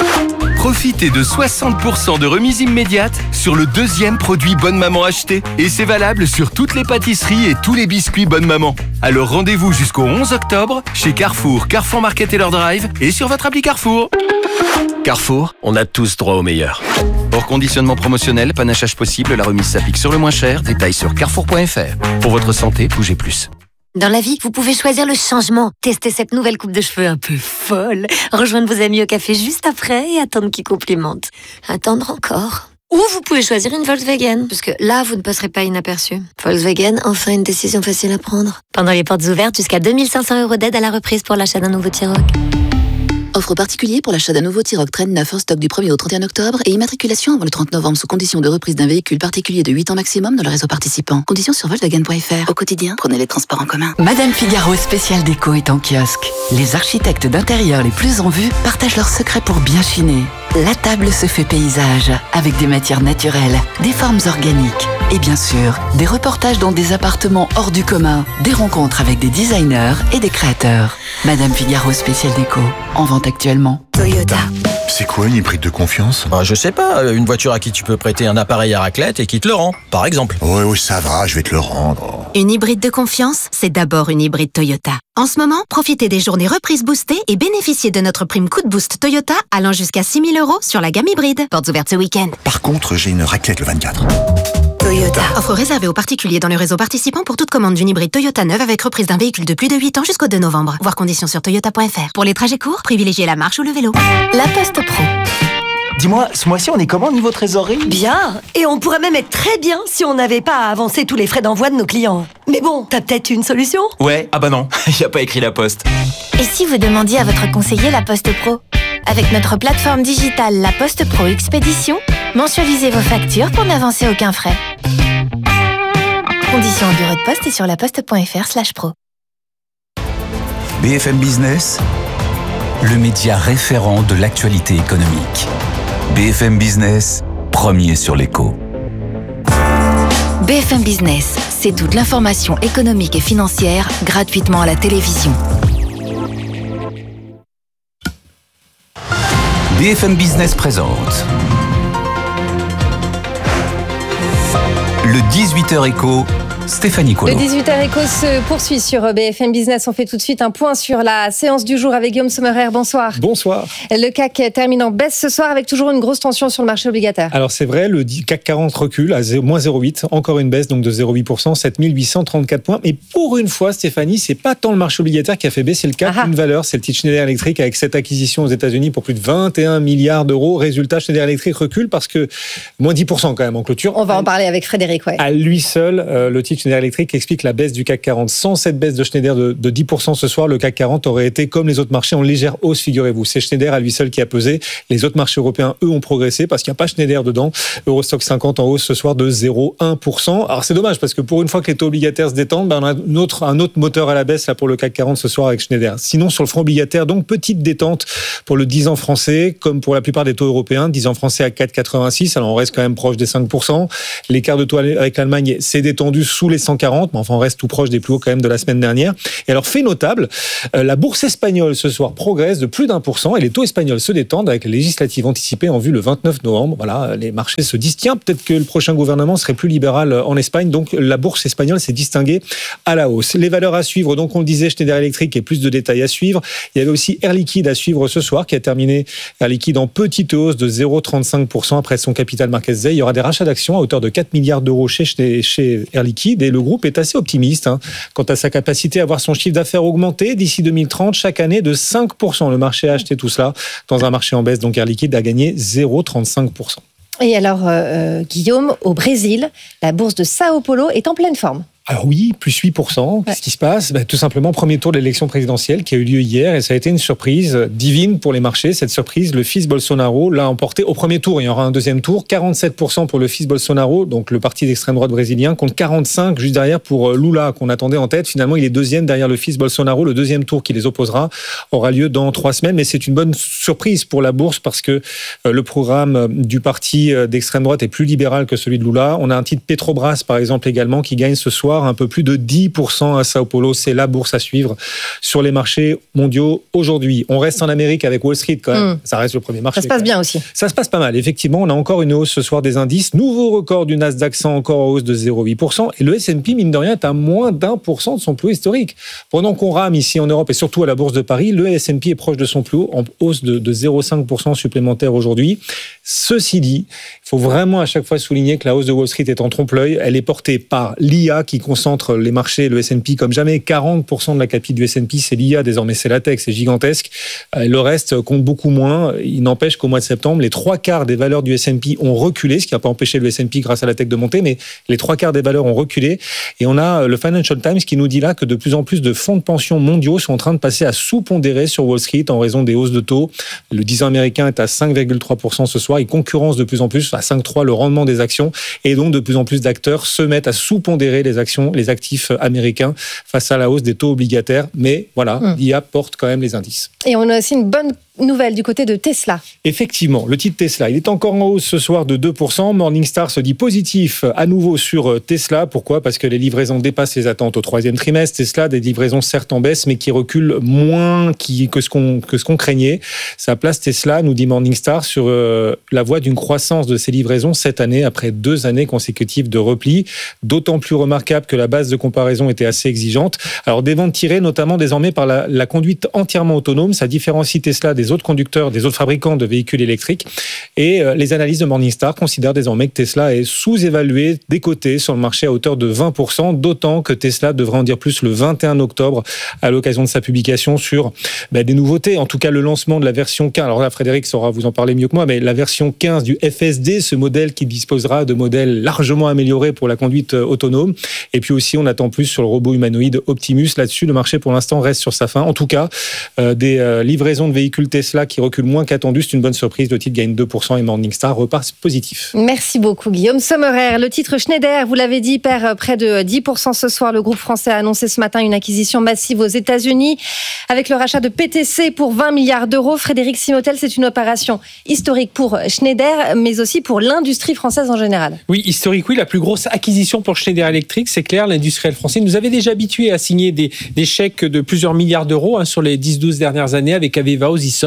Profitez de soixante pour cent de remise immédiate sur le deuxième produit Bonne Maman acheté. Et c'est valable sur toutes les pâtisseries et tous les biscuits Bonne Maman. Alors rendez-vous jusqu'au onze octobre chez Carrefour, Carrefour Market et leur drive et sur votre appli Carrefour. Carrefour, on a tous droit au meilleur. Hors conditionnement promotionnel, panachage possible, la remise s'applique sur le moins cher. Détails sur carrefour point f r. Pour votre santé, bougez plus. Dans la vie, vous pouvez choisir le changement. Tester cette nouvelle coupe de cheveux un peu folle. Rejoindre vos amis au café juste après et attendre qu'ils complimentent. Attendre encore. Ou vous pouvez choisir une Volkswagen, parce que là, vous ne passerez pas inaperçu. Volkswagen, enfin une décision facile à prendre. Pendant les portes ouvertes, jusqu'à deux mille cinq cents euros d'aide à la reprise pour l'achat d'un nouveau T-Roc. Offre particulier pour l'achat d'un nouveau T-Roc Traîne neuf en stock du premier au trente et un octobre et immatriculation avant le trente novembre sous condition de reprise d'un véhicule particulier de huit ans maximum dans le réseau participant. Conditions sur Volkswagen point f r. Au quotidien, prenez les transports en commun. Madame Figaro spécial déco est en kiosque. Les architectes d'intérieur les plus en vue partagent leurs secrets pour bien chiner. La table se fait paysage avec des matières naturelles, des formes organiques et bien sûr, des reportages dans des appartements hors du commun, des rencontres avec des designers et des créateurs. Madame Figaro spécial déco, en vente actuellement. Toyota. C'est quoi une hybride de confiance? Ah, je sais pas, une voiture à qui tu peux prêter un appareil à raclette et qui te le rend, par exemple. Oui, oui, ça va, je vais te le rendre. Une hybride de confiance, c'est d'abord une hybride Toyota. En ce moment, profitez des journées reprises boostées et bénéficiez de notre prime coup de boost Toyota allant jusqu'à six mille euros sur la gamme hybride. Portes ouvertes ce week-end. Par contre, j'ai une raclette le vingt-quatre. Toyota. Offre réservée aux particuliers dans le réseau participant pour toute commande d'une hybride Toyota neuve avec reprise d'un véhicule de plus de huit ans jusqu'au deux novembre. Voir conditions sur toyota point f r. Pour les trajets courts, privilégiez la marche ou le vélo. La Poste Pro. Dis-moi, ce mois-ci, on est comment niveau trésorerie? Bien. Et on pourrait même être très bien si on n'avait pas à avancer tous les frais d'envoi de nos clients. Mais bon, t'as peut-être une solution? Ouais, ah bah non, y a pas écrit La Poste. Et si vous demandiez à votre conseiller La Poste Pro? Avec notre plateforme digitale La Poste Pro Expédition, mensualisez vos factures pour n'avancer aucun frais. Conditions au bureau de poste et sur laposte point f r slash pro. B F M Business, le média référent de l'actualité économique. B F M Business, premier sur l'écho. B F M Business, c'est toute l'information économique et financière gratuitement à la télévision. B F M Business présente le dix-huit heures éco, Stéphanie Colo. Le dix-huit heures éco se poursuit sur B F M Business. On fait tout de suite un point sur la séance du jour avec Guillaume Sommerer. Bonsoir. Bonsoir. Le C A C termine en baisse ce soir avec toujours une grosse tension sur le marché obligataire. Alors c'est vrai, le C A C quarante recule à moins zéro virgule huit, encore une baisse donc de zéro virgule huit pour cent, sept mille huit cent trente-quatre points. Mais pour une fois, Stéphanie, c'est pas tant le marché obligataire qui a fait baisser le C A C, une valeur, c'est le titre Schneider Electric avec cette acquisition aux États-Unis pour plus de vingt et un milliards d'euros. Résultat, Schneider Electric recule parce que moins dix pour cent quand même en clôture. On va en parler avec Frédéric. Ouais. À lui seul, euh, le titre Schneider Electric explique la baisse du C A C quarante. Sans cette baisse de Schneider de, de dix pour cent ce soir, le C A C quarante aurait été comme les autres marchés en légère hausse, figurez-vous. C'est Schneider à lui seul qui a pesé. Les autres marchés européens, eux, ont progressé parce qu'il n'y a pas Schneider dedans. Eurostock cinquante en hausse ce soir de zéro virgule un pour cent. Alors c'est dommage parce que pour une fois que les taux obligataires se détendent, ben on a une autre, un autre moteur à la baisse là pour le C A C quarante ce soir avec Schneider. Sinon, sur le front obligataire, donc petite détente pour le dix ans français, comme pour la plupart des taux européens. dix ans français à quatre virgule quatre-vingt-six, alors on reste quand même proche des cinq pour cent. L'écart de taux avec l'Allemagne s'est détendu sous les cent quarante, mais enfin on reste tout proche des plus hauts quand même de la semaine dernière. Et alors fait notable, la bourse espagnole ce soir progresse de plus d'un pour cent et les taux espagnols se détendent avec les législatives anticipées en vue le vingt-neuf novembre. Voilà, les marchés se disent tiens, peut-être que le prochain gouvernement serait plus libéral en Espagne, donc la bourse espagnole s'est distinguée à la hausse. Les valeurs à suivre, donc on le disait, Schneider Electric et plus de détails à suivre. Il y avait aussi Air Liquide à suivre ce soir qui a terminé Air Liquide en petite hausse de zéro virgule trente-cinq pour cent après son capital market day. Il y aura des rachats d'actions à hauteur de quatre milliards d'euros chez, chez Air Liquide et le groupe est assez optimiste hein, quant à sa capacité à voir son chiffre d'affaires augmenter d'ici deux mille trente chaque année de cinq pour cent. Le marché a acheté tout cela dans un marché en baisse, donc Air Liquide a gagné zéro virgule trente-cinq pour cent. Et alors, euh, Guillaume, au Brésil, la bourse de Sao Paulo est en pleine forme. Alors oui, plus huit pour cent. Qu'est-ce qui se passe ? Ben, tout simplement, premier tour de l'élection présidentielle qui a eu lieu hier et ça a été une surprise divine pour les marchés. Cette surprise, le fils Bolsonaro l'a emporté au premier tour. Il y aura un deuxième tour. quarante-sept pour cent pour le fils Bolsonaro, donc le parti d'extrême droite brésilien, contre quarante-cinq pour cent juste derrière pour Lula qu'on attendait en tête. Finalement, il est deuxième derrière le fils Bolsonaro. Le deuxième tour qui les opposera aura lieu dans trois semaines. Mais c'est une bonne surprise pour la bourse parce que le programme du parti d'extrême droite est plus libéral que celui de Lula. On a un titre Petrobras, par exemple, également, qui gagne ce soir un peu plus de dix pour cent à Sao Paulo. C'est la bourse à suivre sur les marchés mondiaux aujourd'hui. On reste en Amérique avec Wall Street quand même. Mmh. Ça reste le premier marché. Ça se passe bien aussi. Ça se passe pas mal. Effectivement, on a encore une hausse ce soir des indices. Nouveau record du Nasdaq cent encore en hausse de zéro virgule huit pour cent. Et le S and P, mine de rien, est à moins d'un pour cent de son plus haut historique. Pendant qu'on rame ici en Europe et surtout à la bourse de Paris, le S and P est proche de son plus haut en hausse de, de zéro virgule cinq pour cent supplémentaire aujourd'hui. Ceci dit, il faut vraiment à chaque fois souligner que la hausse de Wall Street est en trompe-l'œil. Elle est portée par l'I A qui concentre les marchés, le S and P comme jamais. quarante pour cent de la capitale du S and P, c'est l'I A. Désormais, c'est la tech, c'est gigantesque. Le reste compte beaucoup moins. Il n'empêche qu'au mois de septembre, les trois quarts des valeurs du S and P ont reculé, ce qui n'a pas empêché le S and P grâce à la tech de monter, mais les trois quarts des valeurs ont reculé. Et on a le Financial Times qui nous dit là que de plus en plus de fonds de pension mondiaux sont en train de passer à sous-pondérer sur Wall Street en raison des hausses de taux. Le dix ans américain est à cinq virgule trois pour cent ce soir. Il concurrence de plus en plus à cinq virgule trois le rendement des actions et donc de plus en plus d'acteurs se mettent à sous-pondérer les actions, les actifs américains face à la hausse des taux obligataires. Mais voilà, mmh. l'I A porte quand même les indices. Et on a aussi une bonne nouvelle du côté de Tesla. Effectivement, le titre Tesla, il est encore en hausse ce soir de deux pour cent. Morningstar se dit positif à nouveau sur Tesla. Pourquoi ? Parce que les livraisons dépassent les attentes au troisième trimestre. Tesla, des livraisons certes en baisse, mais qui reculent moins que ce qu'on, que ce qu'on craignait. Ça place Tesla, nous dit Morningstar, sur euh, la voie d'une croissance de ses livraisons cette année, après deux années consécutives de repli. D'autant plus remarquable que la base de comparaison était assez exigeante. Alors des ventes tirées notamment désormais par la, la conduite entièrement autonome. Ça différencie Tesla des autres conducteurs, des autres fabricants de véhicules électriques. Et euh, les analyses de Morningstar considèrent désormais que Tesla est sous-évalué, décoté sur le marché à hauteur de vingt pour cent, d'autant que Tesla devrait en dire plus le vingt et un octobre à l'occasion de sa publication sur bah, des nouveautés, en tout cas le lancement de la version quinze. Alors là, Frédéric saura vous en parler mieux que moi, mais la version quinze du F S D, ce modèle qui disposera de modèles largement améliorés pour la conduite autonome. Et puis aussi, on attend plus sur le robot humanoïde Optimus. Là-dessus, le marché pour l'instant reste sur sa faim. En tout cas, euh, des euh, livraisons de véhicules Tesla qui recule moins qu'attendu, c'est une bonne surprise. Le titre gagne deux pour cent et Morningstar repart positif. Merci beaucoup Guillaume Sommerer. Le titre Schneider, vous l'avez dit, perd près de dix pour cent ce soir. Le groupe français a annoncé ce matin une acquisition massive aux États-Unis avec le rachat de P T C pour vingt milliards d'euros. Frédéric Simotel, c'est une opération historique pour Schneider, mais aussi pour l'industrie française en général. Oui, historique, oui. La plus grosse acquisition pour Schneider Electric, c'est clair, l'industriel français nous avait déjà habitués à signer des, des chèques de plusieurs milliards d'euros hein, sur les dix douze dernières années avec Aveva, Ozison.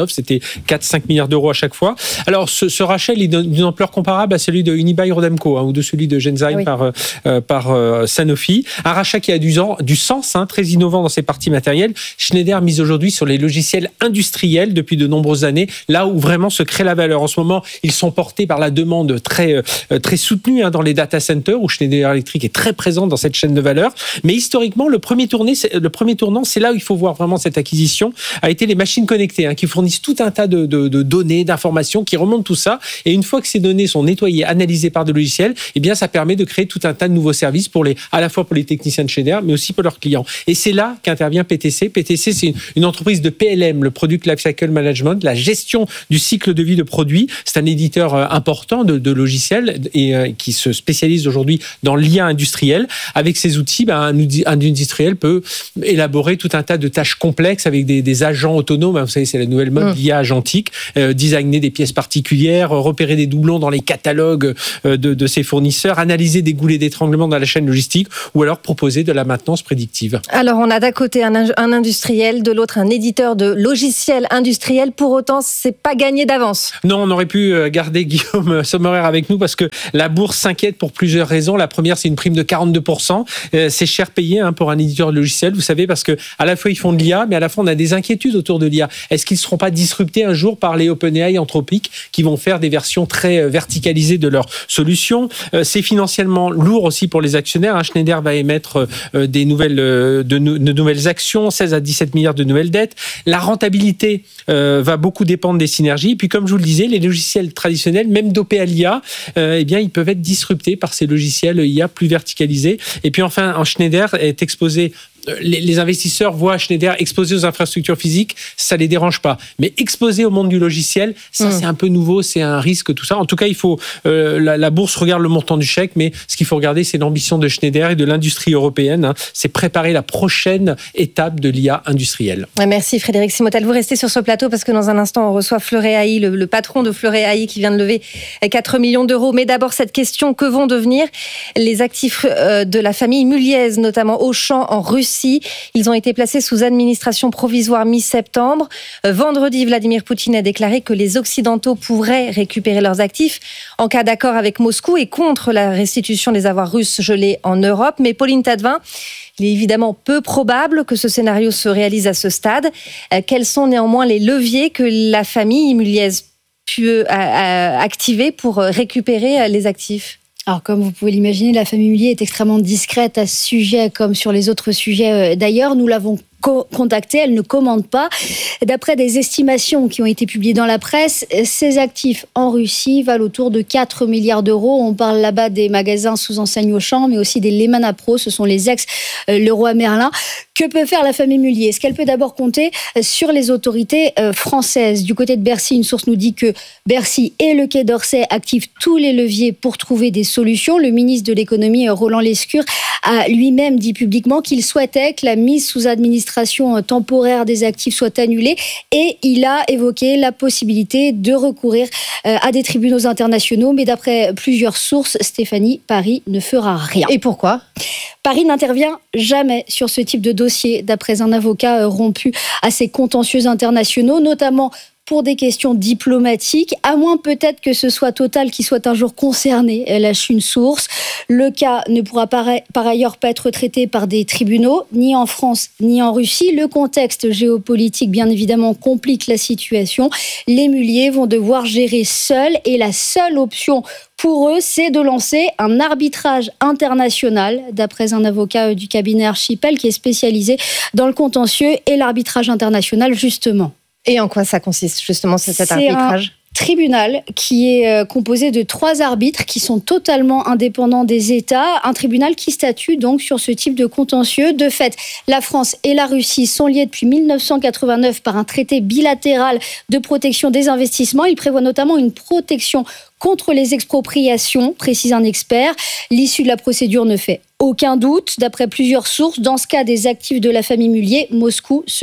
Ubisoft. C'était quatre à cinq milliards d'euros à chaque fois. Alors, ce, ce rachat, il est d'une ampleur comparable à celui de Unibail-Rodamco, hein, ou de celui de Gensheim oui. par, euh, par euh, Sanofi. Un rachat qui a du, du sens, hein, très innovant dans ses parties matérielles. Schneider mise aujourd'hui sur les logiciels industriels depuis de nombreuses années, là où vraiment se crée la valeur. En ce moment, ils sont portés par la demande très, euh, très soutenue hein, dans les data centers, où Schneider Electric est très présent dans cette chaîne de valeur. Mais historiquement, le premier, tourné, le premier tournant, c'est là où il faut voir vraiment cette acquisition, a été les machines connectées, hein, qui fournissent tout un tas de, de, de données, d'informations, qui remontent tout ça. Et une fois que ces données sont nettoyées, analysées par des logiciels, eh bien, ça permet de créer tout un tas de nouveaux services pour les, à la fois pour les techniciens de Schneider, mais aussi pour leurs clients. Et c'est là qu'intervient P T C. P T C, c'est une, une entreprise de P L M, le Product Lifecycle Management, la gestion du cycle de vie de produits. C'est un éditeur important de, de logiciels et euh, qui se spécialise aujourd'hui dans l'I A industriel. Avec ces outils, ben, un, un industriel peut élaborer tout un tas de tâches complexes avec des, des agents autonomes. Vous savez, c'est la nouvelle mode, mmh. l'I A agentique. Euh, designer des pièces particulières, repérer des doublons dans les catalogues euh, de, de ses fournisseurs, analyser des goulets d'étranglement dans la chaîne logistique ou alors proposer de la maintenance prédictive. Alors, on a d'un côté un, un industriel, de l'autre un éditeur de logiciels industriels. Pour autant, c'est pas gagné d'avance. Non, on aurait pu garder Guillaume Sommerer avec nous parce que la bourse s'inquiète pour plusieurs raisons. La première, c'est une prime de quarante-deux pour cent. Euh, c'est cher payé hein, pour un éditeur de logiciel, vous savez, parce que à la fois ils font de l'I A, mais à la fois on a des inquiétudes autour de l'I A. Est-ce qu'ils ne seront pas disruptés un jour par les OpenAI, Anthropic, qui vont faire des versions très verticalisées de leurs solutions? euh, C'est financièrement lourd aussi pour les actionnaires. Hein. Schneider va émettre euh, des nouvelles, euh, de, de nouvelles actions, seize à dix-sept milliards de nouvelles dettes. La rentabilité euh, va beaucoup dépendre des synergies. Et puis, comme je vous le disais, les logiciels traditionnels, même dopés à l'I A, euh, eh bien, ils peuvent être disruptés par ces logiciels I A plus verticalisés. Et puis, enfin, en Schneider est exposé. Les investisseurs voient Schneider exposé aux infrastructures physiques, ça les dérange pas. Mais exposé au monde du logiciel, ça mmh. c'est un peu nouveau, c'est un risque, tout ça. En tout cas, il faut euh, la, la bourse regarde le montant du chèque, mais ce qu'il faut regarder, c'est l'ambition de Schneider et de l'industrie européenne. Hein. C'est préparer la prochaine étape de l'I A industrielle. Merci Frédéric Simotel. Vous restez sur ce plateau parce que dans un instant, on reçoit Fleuret-A I, le, le patron de Fleuret-A I qui vient de lever quatre millions d'euros. Mais d'abord, cette question, que vont devenir les actifs de la famille Muliez, notamment Auchan en Russie? Ils ont été placés sous administration provisoire mi-septembre. Vendredi, Vladimir Poutine a déclaré que les Occidentaux pourraient récupérer leurs actifs en cas d'accord avec Moscou et contre la restitution des avoirs russes gelés en Europe. Mais Pauline Tadevin, il est évidemment peu probable que ce scénario se réalise à ce stade. Quels sont néanmoins les leviers que la famille Muliez peut activer pour récupérer les actifs ? Alors, comme vous pouvez l'imaginer, la famille Mullier est extrêmement discrète à ce sujet, comme sur les autres sujets d'ailleurs. Nous l'avons contactée, elle ne commande pas. D'après des estimations qui ont été publiées dans la presse, ces actifs en Russie valent autour de quatre milliards d'euros. On parle là-bas des magasins sous enseigne Auchan, mais aussi des Lehman Pro, ce sont les ex-Leroy Merlin. Que peut faire la famille Mullier ? Est-ce qu'elle peut d'abord compter sur les autorités françaises ? Du côté de Bercy, une source nous dit que Bercy et le Quai d'Orsay activent tous les leviers pour trouver des solutions. Le ministre de l'économie, Roland Lescure, a lui-même dit publiquement qu'il souhaitait que la mise sous administration temporaire des actifs soit annulée et il a évoqué la possibilité de recourir à des tribunaux internationaux. Mais d'après plusieurs sources, Stéphanie, Paris ne fera rien. Et pourquoi ? Paris n'intervient jamais sur ce type de dossier, d'après un avocat rompu à ces contentieux internationaux, notamment pour des questions diplomatiques, à moins peut-être que ce soit Total qui soit un jour concerné, lâche une source. Le cas ne pourra par ailleurs pas être traité par des tribunaux, ni en France, ni en Russie. Le contexte géopolitique, bien évidemment, complique la situation. Les Mulliers vont devoir gérer seuls et la seule option pour eux, c'est de lancer un arbitrage international, d'après un avocat du cabinet Archipel qui est spécialisé dans le contentieux et l'arbitrage international, justement. Et en quoi ça consiste, justement, cet c'est arbitrage ? Un tribunal qui est composé de trois arbitres qui sont totalement indépendants des États. Un tribunal qui statue donc sur ce type de contentieux. De fait, la France et la Russie sont liées depuis dix-neuf cent quatre-vingt-neuf par un traité bilatéral de protection des investissements. Il prévoit notamment une protection contre les expropriations, précise un expert. L'issue de la procédure ne fait aucun doute. D'après plusieurs sources, dans ce cas des actifs de la famille Mullier, Moscou sera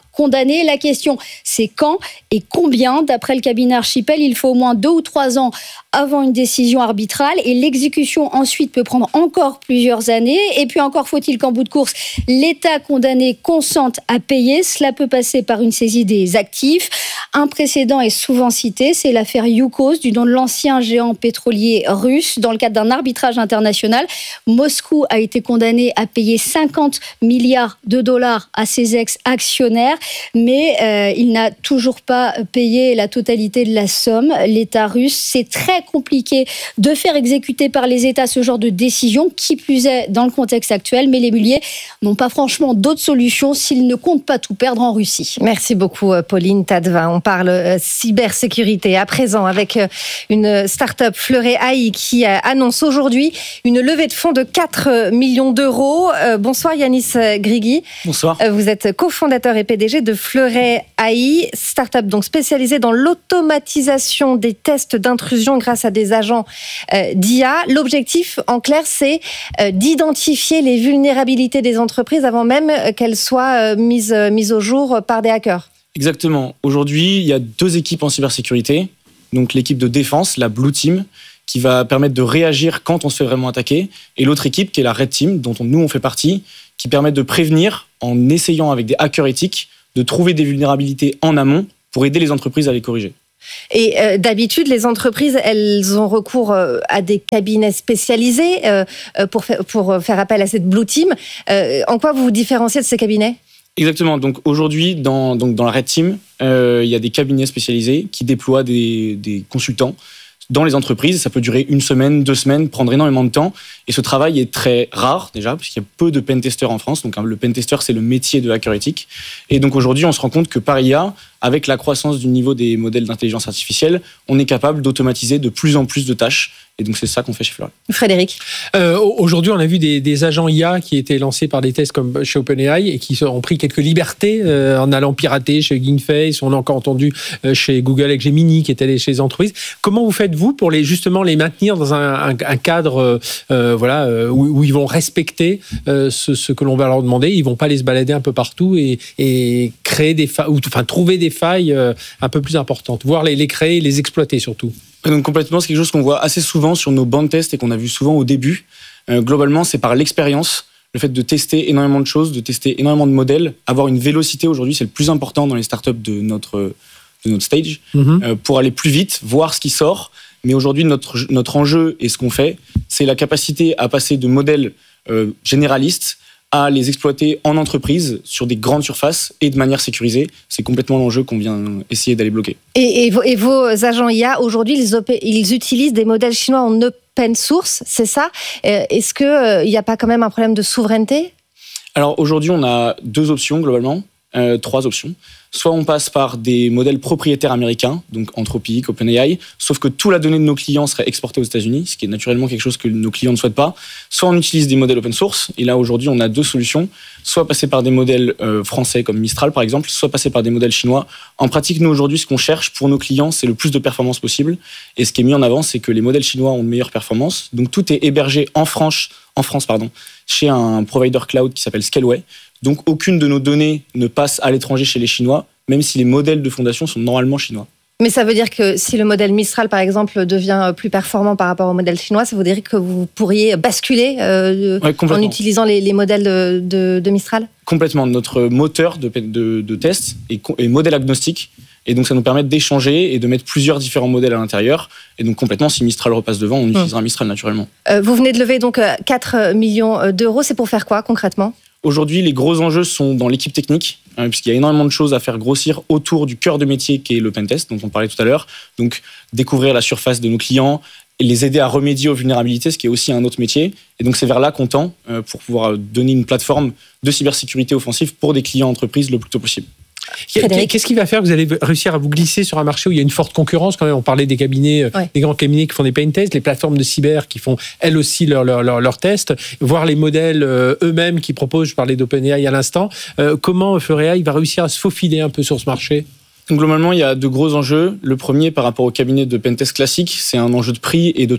condamné. La question, c'est quand et combien. D'après le cabinet Archipel, il faut au moins deux ou trois ans avant une décision arbitrale et l'exécution ensuite peut prendre encore plusieurs années. Et puis encore faut-il qu'en bout de course, l'État condamné consente à payer. Cela peut passer par une saisie des actifs. Un précédent est souvent cité, c'est l'affaire Yukos, du nom de l'ancien géant pétrolier russe. Dans le cadre d'un arbitrage international, Moscou a été condamné à payer cinquante milliards de dollars à ses ex-actionnaires, mais euh, il n'a toujours pas payé la totalité de la somme. L'État russe, c'est très compliqué de faire exécuter par les États ce genre de décision, qui plus est dans le contexte actuel, mais les muliers n'ont pas franchement d'autres solutions s'ils ne comptent pas tout perdre en Russie. Merci beaucoup Pauline Tadevin. On parle euh, cybersécurité à présent avec euh, une start-up Fleuret A I qui euh, annonce aujourd'hui une levée de fonds de quatre millions d'euros. Euh, bonsoir Yanis Grigui. Bonsoir. Euh, vous êtes cofondateur et P D G de Fleuret A I, start-up donc spécialisée dans l'automatisation des tests d'intrusion grâce à des agents euh, d'I A. L'objectif, en clair, c'est euh, d'identifier les vulnérabilités des entreprises avant même qu'elles soient euh, mises, euh, mises au jour par des hackers. Exactement. Aujourd'hui, il y a deux équipes en cybersécurité. Donc l'équipe de défense, la Blue Team, qui va permettre de réagir quand on se fait vraiment attaquer, et l'autre équipe qui est la Red Team, dont on, nous on fait partie, qui permet de prévenir en essayant avec des hackers éthiques de trouver des vulnérabilités en amont pour aider les entreprises à les corriger. Et euh, d'habitude, les entreprises, elles ont recours euh, à des cabinets spécialisés euh, pour, fa- pour faire appel à cette Blue Team. Euh, en quoi vous vous différenciez de ces cabinets ? Exactement. Donc aujourd'hui, dans, donc dans la Red Team, euh, il y a des cabinets spécialisés qui déploient des, des consultants dans les entreprises. Ça peut durer une semaine, deux semaines, prendre énormément de temps. Et ce travail est très rare déjà, parce qu'il y a peu de pentesters en France. Donc le pentester, c'est le métier de hacker éthique. Et donc aujourd'hui, on se rend compte que par I A, avec la croissance du niveau des modèles d'intelligence artificielle, on est capable d'automatiser de plus en plus de tâches. Et donc, c'est ça qu'on fait chez Fleuret. Frédéric. Euh, aujourd'hui, on a vu des, des agents I A qui étaient lancés par des tests comme chez OpenAI et qui ont pris quelques libertés euh, en allant pirater chez GameFace. On a encore entendu euh, chez Google avec Gemini qui est allé chez les entreprises. Comment vous faites-vous pour les, justement les maintenir dans un, un, un cadre euh, voilà, où, où ils vont respecter euh, ce, ce que l'on va leur demander? Ils ne vont pas aller se balader un peu partout et, et créer des failles, ou enfin trouver des failles euh, un peu plus importantes, voire les, les créer, les exploiter surtout. Donc complètement, c'est quelque chose qu'on voit assez souvent sur nos bancs de tests et qu'on a vu souvent au début. Euh, globalement, c'est par l'expérience, le fait de tester énormément de choses, de tester énormément de modèles, avoir une vélocité aujourd'hui, c'est le plus important dans les startups de notre, de notre stage, mm-hmm. euh, pour aller plus vite, voir ce qui sort. Mais aujourd'hui, notre, notre enjeu et ce qu'on fait, c'est la capacité à passer de modèles euh, généralistes à les exploiter en entreprise sur des grandes surfaces et de manière sécurisée. C'est complètement l'enjeu qu'on vient essayer d'aller bloquer. Et, et, vos, et vos agents I A, aujourd'hui, ils, opé- ils utilisent des modèles chinois en open source, c'est ça ? Est-ce qu'il n'y a pas quand même un problème de souveraineté ? Alors aujourd'hui, on a deux options globalement, euh, trois options. Soit on passe par des modèles propriétaires américains, donc Anthropic, OpenAI, sauf que toute la donnée de nos clients serait exportée aux États-Unis, ce qui est naturellement quelque chose que nos clients ne souhaitent pas. Soit on utilise des modèles open source, et là aujourd'hui on a deux solutions, soit passer par des modèles euh, français comme Mistral par exemple, soit passer par des modèles chinois. En pratique, nous aujourd'hui, ce qu'on cherche pour nos clients, c'est le plus de performance possible, et ce qui est mis en avant, c'est que les modèles chinois ont de meilleures performances, donc tout est hébergé en France, en France pardon, chez un provider cloud qui s'appelle Scaleway. Donc, aucune de nos données ne passe à l'étranger chez les Chinois, même si les modèles de fondation sont normalement chinois. Mais ça veut dire que si le modèle Mistral, par exemple, devient plus performant par rapport au modèle chinois, ça voudrait dire que vous pourriez basculer euh, ouais, en utilisant les, les modèles de, de, de Mistral ? Complètement. Notre moteur de, de, de test est, est modèle agnostique. Et donc, ça nous permet d'échanger et de mettre plusieurs différents modèles à l'intérieur. Et donc, complètement, si Mistral repasse devant, on utilisera mmh. Mistral naturellement. Euh, vous venez de lever donc quatre millions d'euros. C'est pour faire quoi, concrètement ? Aujourd'hui, les gros enjeux sont dans l'équipe technique, hein, puisqu'il y a énormément de choses à faire grossir autour du cœur de métier qui est le pentest, dont on parlait tout à l'heure. Donc, découvrir la surface de nos clients et les aider à remédier aux vulnérabilités, ce qui est aussi un autre métier. Et donc, c'est vers là qu'on tend euh, pour pouvoir donner une plateforme de cybersécurité offensive pour des clients entreprises le plus tôt possible. Frédéric. Qu'est-ce qui va faire que vous allez réussir à vous glisser sur un marché où il y a une forte concurrence quand même? On parlait des cabinets, ouais. des grands cabinets qui font des paint tests, les plateformes de cyber qui font elles aussi leurs leur, leur, leur tests, voir les modèles euh, eux-mêmes qui proposent, je parlais d'OpenAI à l'instant. Euh, comment Fleuret va réussir à se faufiler un peu sur ce marché? Globalement, il y a de gros enjeux. Le premier, par rapport au cabinet de pentest classique, c'est un enjeu de prix et de temps.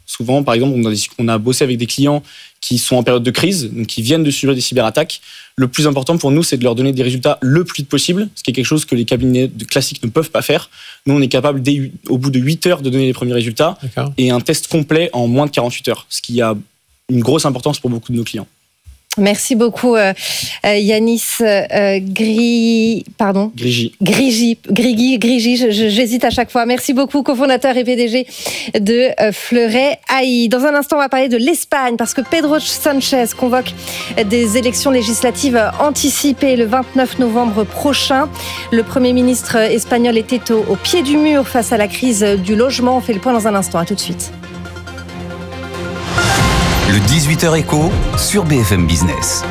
Souvent, par exemple, on a, on a bossé avec des clients qui sont en période de crise, donc qui viennent de subir des cyberattaques. Le plus important pour nous, c'est de leur donner des résultats le plus vite possible, ce qui est quelque chose que les cabinets de classiques ne peuvent pas faire. Nous, on est capable, dès, au bout de huit heures, de donner les premiers résultats. D'accord. Et un test complet en moins de quarante-huit heures, ce qui a une grosse importance pour beaucoup de nos clients. Merci beaucoup, euh, euh, Yanis euh, Gri... Pardon Grigi. Grigi, Grigi, Grigi, je, je, j'hésite à chaque fois. Merci beaucoup, cofondateur et P D G de euh, Fleuret A I. Dans un instant, on va parler de l'Espagne, parce que Pedro Sanchez convoque des élections législatives anticipées le vingt-neuf novembre prochain. Le Premier ministre espagnol était au, au pied du mur face à la crise du logement. On fait le point dans un instant. À tout de suite. Le dix-huit heures éco sur B F M Business.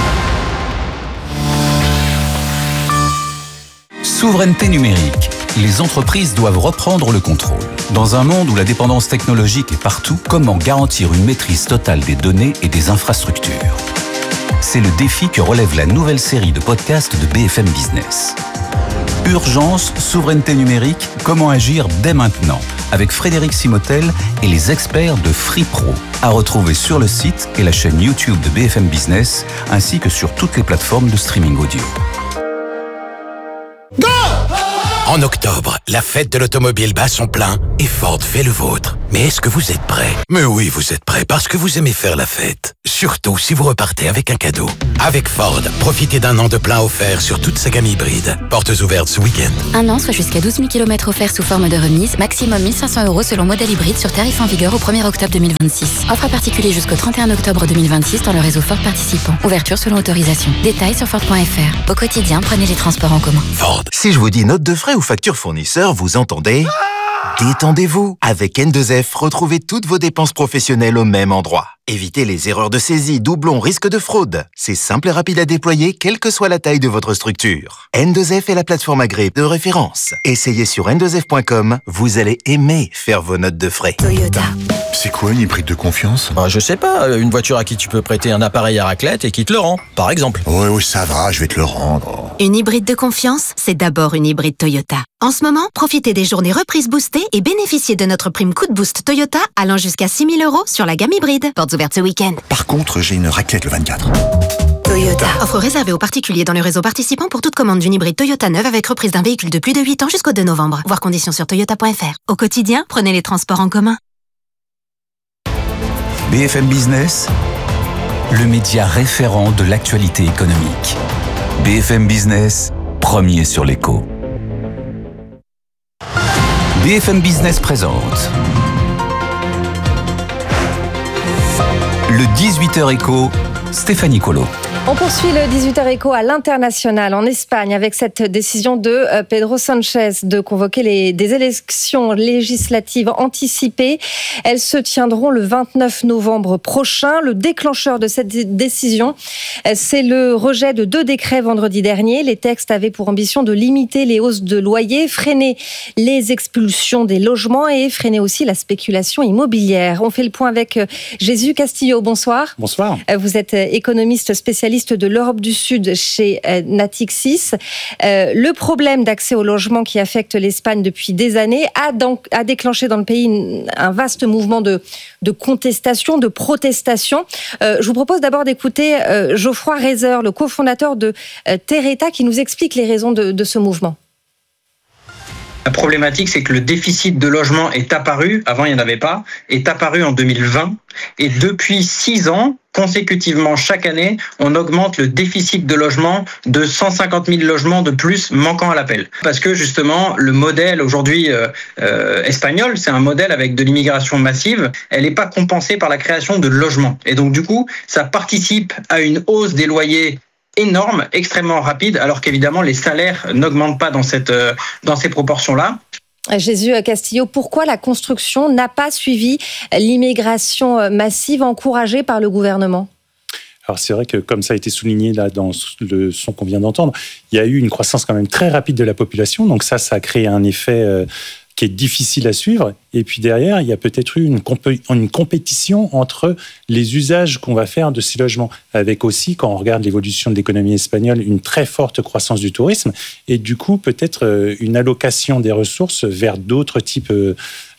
Souveraineté numérique. Les entreprises doivent reprendre le contrôle. Dans un monde où la dépendance technologique est partout, comment garantir une maîtrise totale des données et des infrastructures ? C'est le défi que relève la nouvelle série de podcasts de B F M Business. Urgence, souveraineté numérique, comment agir dès maintenant ? Avec Frédéric Simotel et les experts de FreePro. À retrouver sur le site et la chaîne YouTube de B F M Business, ainsi que sur toutes les plateformes de streaming audio. Go! En octobre, la fête de l'automobile bat son plein et Ford fait le vôtre. Mais est-ce que vous êtes prêts ? Mais oui, vous êtes prêts parce que vous aimez faire la fête. Surtout si vous repartez avec un cadeau. Avec Ford, profitez d'un an de plein offert sur toute sa gamme hybride. Portes ouvertes ce week-end. Un an, soit jusqu'à douze mille kilomètres offerts sous forme de remise, maximum mille cinq cents euros selon modèle hybride sur tarif en vigueur au premier octobre deux mille vingt-six. Offre à particulier jusqu'au trente et un octobre deux mille vingt-six dans le réseau Ford participant. Ouverture selon autorisation. Détails sur Ford point F R. Au quotidien, prenez les transports en commun. Ford. Si je vous dis note de frais ou facture fournisseur, vous entendez ? Détendez-vous. Avec N deux F, retrouvez toutes vos dépenses professionnelles au même endroit. Évitez les erreurs de saisie, doublons, risques de fraude. C'est simple et rapide à déployer, quelle que soit la taille de votre structure. N deux F est la plateforme agréée de référence. Essayez sur N deux F point com, vous allez aimer faire vos notes de frais. Toyota. C'est quoi une hybride de confiance ? Bah, je sais pas, une voiture à qui tu peux prêter un appareil à raclette et qui te le rend, par exemple. Oui, oui, ça va, je vais te le rendre. Une hybride de confiance, c'est d'abord une hybride Toyota. En ce moment, profitez des journées reprises boostées et bénéficiez de notre prime coup de boost Toyota allant jusqu'à six mille euros sur la gamme hybride. Portes ouvertes ce week-end. Par contre, j'ai une raclette le vingt-quatre. Toyota. Offre réservée aux particuliers dans le réseau participant pour toute commande d'une hybride Toyota neuve avec reprise d'un véhicule de plus de huit ans jusqu'au deux novembre. Voir conditions sur toyota point F R. Au quotidien, prenez les transports en commun. B F M Business, le média référent de l'actualité économique. B F M Business, premier sur l'écho. B F M Business présente le dix-huit heures éco, Stéphanie Colo. On poursuit le dix-huit heures éco à l'international, en Espagne, avec cette décision de Pedro Sanchez de convoquer les, des élections législatives anticipées. Elles se tiendront le vingt-neuf novembre prochain. Le déclencheur de cette décision, c'est le rejet de deux décrets vendredi dernier. Les textes avaient pour ambition de limiter les hausses de loyers, freiner les expulsions des logements et freiner aussi la spéculation immobilière. On fait le point avec Jésus Castillo. Bonsoir. Bonsoir. Vous êtes économiste spécialiste de l'Europe du Sud chez Natixis. Euh, le problème d'accès au logement qui affecte l'Espagne depuis des années a, donc, a déclenché dans le pays une, un vaste mouvement de, de contestation, de protestation. Euh, je vous propose d'abord d'écouter euh, Geoffroy Reiser, le cofondateur de euh, Terreta, qui nous explique les raisons de, de ce mouvement. La problématique, c'est que le déficit de logement est apparu, avant il n'y en avait pas, est apparu en deux mille vingt. Et depuis six ans, consécutivement, chaque année, on augmente le déficit de logement de cent cinquante mille logements de plus manquant à l'appel. Parce que justement, le modèle aujourd'hui euh, euh, espagnol, c'est un modèle avec de l'immigration massive. Elle n'est pas compensée par la création de logements. Et donc du coup, ça participe à une hausse des loyers énorme, extrêmement rapide, alors qu'évidemment les salaires n'augmentent pas dans, cette, euh, dans ces proportions-là. Jésus Castillo, pourquoi la construction n'a pas suivi l'immigration massive encouragée par le gouvernement ? Alors c'est vrai que comme ça a été souligné là dans le son qu'on vient d'entendre, il y a eu une croissance quand même très rapide de la population, donc ça, ça a créé un effet euh, qui est difficile à suivre. Et puis derrière, il y a peut-être eu une, comp- une compétition entre les usages qu'on va faire de ces logements, avec aussi, quand on regarde l'évolution de l'économie espagnole, une très forte croissance du tourisme, et du coup peut-être une allocation des ressources vers d'autres types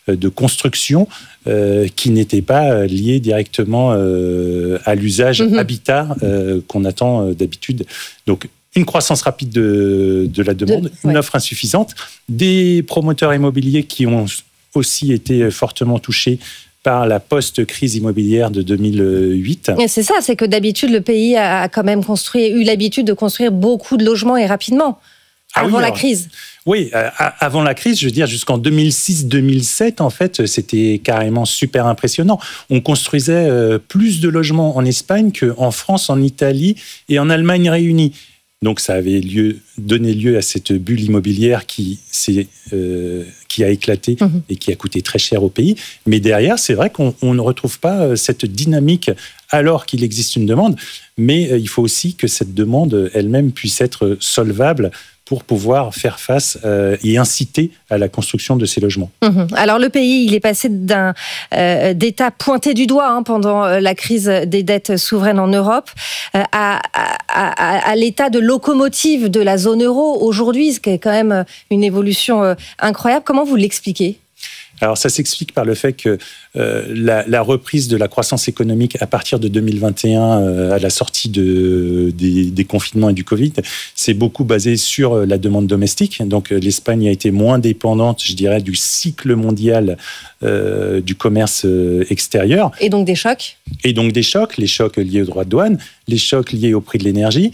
de construction euh, qui n'étaient pas liés directement euh, à l'usage mmh. habitat euh, qu'on attend euh, d'habitude. Donc, une croissance rapide de, de la demande, de, une ouais. offre insuffisante, des promoteurs immobiliers qui ont aussi été fortement touchés par la post-crise immobilière de deux mille huit. Et c'est ça, c'est que d'habitude, le pays a quand même construit, eu l'habitude de construire beaucoup de logements et rapidement, ah avant oui, la alors, crise. Oui, euh, avant la crise, je veux dire, jusqu'en deux mille six deux mille sept, en fait, c'était carrément super impressionnant. On construisait euh, plus de logements en Espagne qu'en France, en Italie et en Allemagne réunis. Donc, ça avait lieu, donné lieu à cette bulle immobilière qui, s'est, euh, qui a éclaté mmh. et qui a coûté très cher au pays. Mais derrière, c'est vrai qu'on on ne retrouve pas cette dynamique alors qu'il existe une demande. Mais il faut aussi que cette demande elle-même puisse être solvable pour pouvoir faire face euh, et inciter à la construction de ces logements. Mmh. Alors le pays, il est passé d'un euh, d'état pointé du doigt hein, pendant la crise des dettes souveraines en Europe euh, à, à, à, à l'état de locomotive de la zone euro aujourd'hui, ce qui est quand même une évolution euh, incroyable. Comment vous l'expliquez ? Alors ça s'explique par le fait que euh, la, la reprise de la croissance économique à partir de deux mille vingt et un, euh, à la sortie de, des, des confinements et du Covid, c'est beaucoup basé sur la demande domestique. Donc l'Espagne a été moins dépendante, je dirais, du cycle mondial euh, du commerce extérieur. Et donc des chocs ? Et donc des chocs, les chocs liés aux droits de douane, les chocs liés au prix de l'énergie.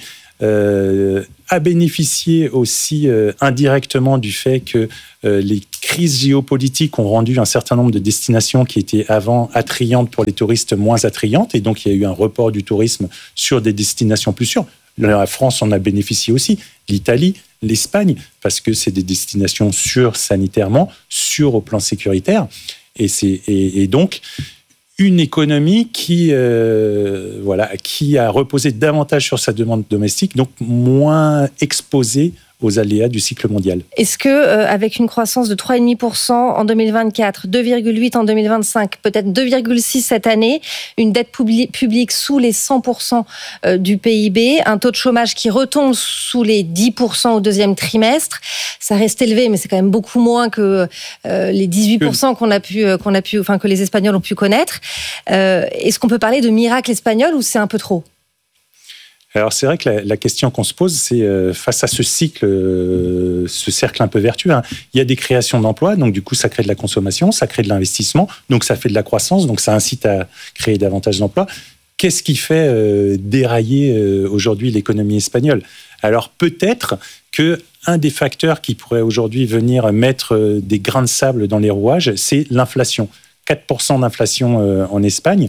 Euh, a bénéficié aussi euh, indirectement du fait que euh, les crises géopolitiques ont rendu un certain nombre de destinations qui étaient avant attrayantes pour les touristes moins attrayantes, et donc il y a eu un report du tourisme sur des destinations plus sûres. La France en a bénéficié aussi, l'Italie, l'Espagne, parce que c'est des destinations sûres sanitairement, sûres au plan sécuritaire, et, c'est, et, et donc une économie qui, euh, voilà, qui a reposé davantage sur sa demande domestique, donc moins exposée aux aléas du cycle mondial. Est-ce que, euh, avec une croissance de trois virgule cinq pour cent en deux mille vingt-quatre, deux virgule huit pour cent en deux mille vingt-cinq, peut-être deux virgule six pour cent cette année, une dette publi- publique sous les cent pour cent du P I B, un taux de chômage qui retombe sous les dix pour cent au deuxième trimestre, ça reste élevé, mais c'est quand même beaucoup moins que euh, les dix-huit pour cent qu'on a pu, qu'on a pu, enfin que les Espagnols ont pu connaître. Euh, est-ce qu'on peut parler de miracle espagnol ou c'est un peu trop ? Alors c'est vrai que la, la question qu'on se pose, c'est euh, face à ce cycle, euh, ce cercle un peu vertueux, hein, il y a des créations d'emplois, donc du coup ça crée de la consommation, ça crée de l'investissement, donc ça fait de la croissance, donc ça incite à créer davantage d'emplois. Qu'est-ce qui fait euh, dérailler euh, aujourd'hui l'économie espagnole ? Alors peut-être que un des facteurs qui pourrait aujourd'hui venir mettre euh, des grains de sable dans les rouages, c'est l'inflation. quatre pour cent d'inflation euh, en Espagne.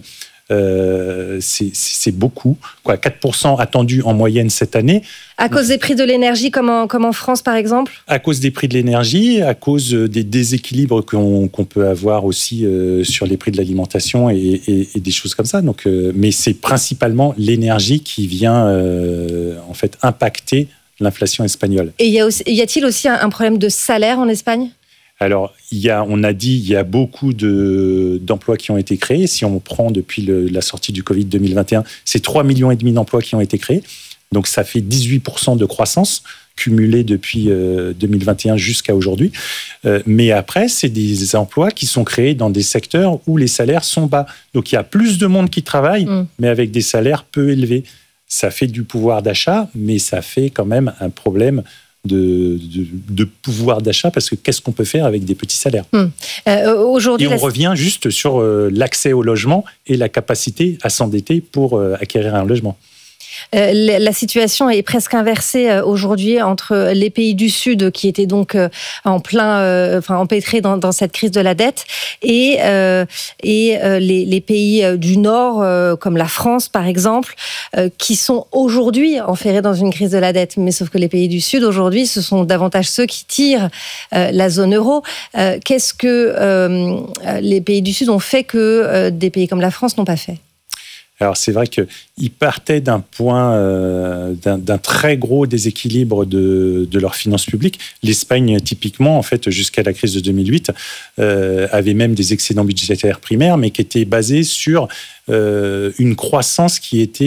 Euh, c'est, c'est beaucoup, quoi. quatre pour cent attendu en moyenne cette année. À cause des prix de l'énergie, comme en, comme en France, par exemple ? À cause des prix de l'énergie, à cause des déséquilibres qu'on, qu'on peut avoir aussi euh, sur les prix de l'alimentation et, et, et des choses comme ça. Donc, euh, mais c'est principalement l'énergie qui vient euh, en fait impacter l'inflation espagnole. Et y, a aussi, y a-t-il aussi un, un problème de salaire en Espagne ? Alors, il y a, on a dit il y a beaucoup de, d'emplois qui ont été créés. Si on prend depuis le, la sortie du Covid deux mille vingt et un, c'est trois virgule cinq millions d'emplois qui ont été créés. Donc, ça fait dix-huit pour cent de croissance cumulée depuis euh, deux mille vingt et un jusqu'à aujourd'hui. Euh, mais après, c'est des emplois qui sont créés dans des secteurs où les salaires sont bas. Donc, il y a plus de monde qui travaille, mmh. mais avec des salaires peu élevés. Ça fait du pouvoir d'achat, mais ça fait quand même un problème De, de, de pouvoir d'achat, parce que qu'est-ce qu'on peut faire avec des petits salaires ? Hum. Euh, aujourd'hui, Et on la... revient juste sur euh, l'accès au logement et la capacité à s'endetter pour euh, acquérir un logement. Euh, la situation est presque inversée euh, aujourd'hui entre les pays du Sud qui étaient donc euh, en plein, euh, enfin empêtrés dans, dans cette crise de la dette et, euh, et euh, les, les pays du Nord euh, comme la France par exemple euh, qui sont aujourd'hui enferrés dans une crise de la dette. Mais sauf que les pays du Sud aujourd'hui ce sont davantage ceux qui tirent euh, la zone euro. Euh, qu'est-ce que euh, les pays du Sud ont fait que euh, des pays comme la France n'ont pas fait ? Alors c'est vrai qu'ils partaient d'un point, euh, d'un, d'un très gros déséquilibre de, de leurs finances publiques. L'Espagne, typiquement, en fait, jusqu'à la crise de deux mille huit, euh, avait même des excédents budgétaires primaires, mais qui étaient basés sur euh, une croissance qui était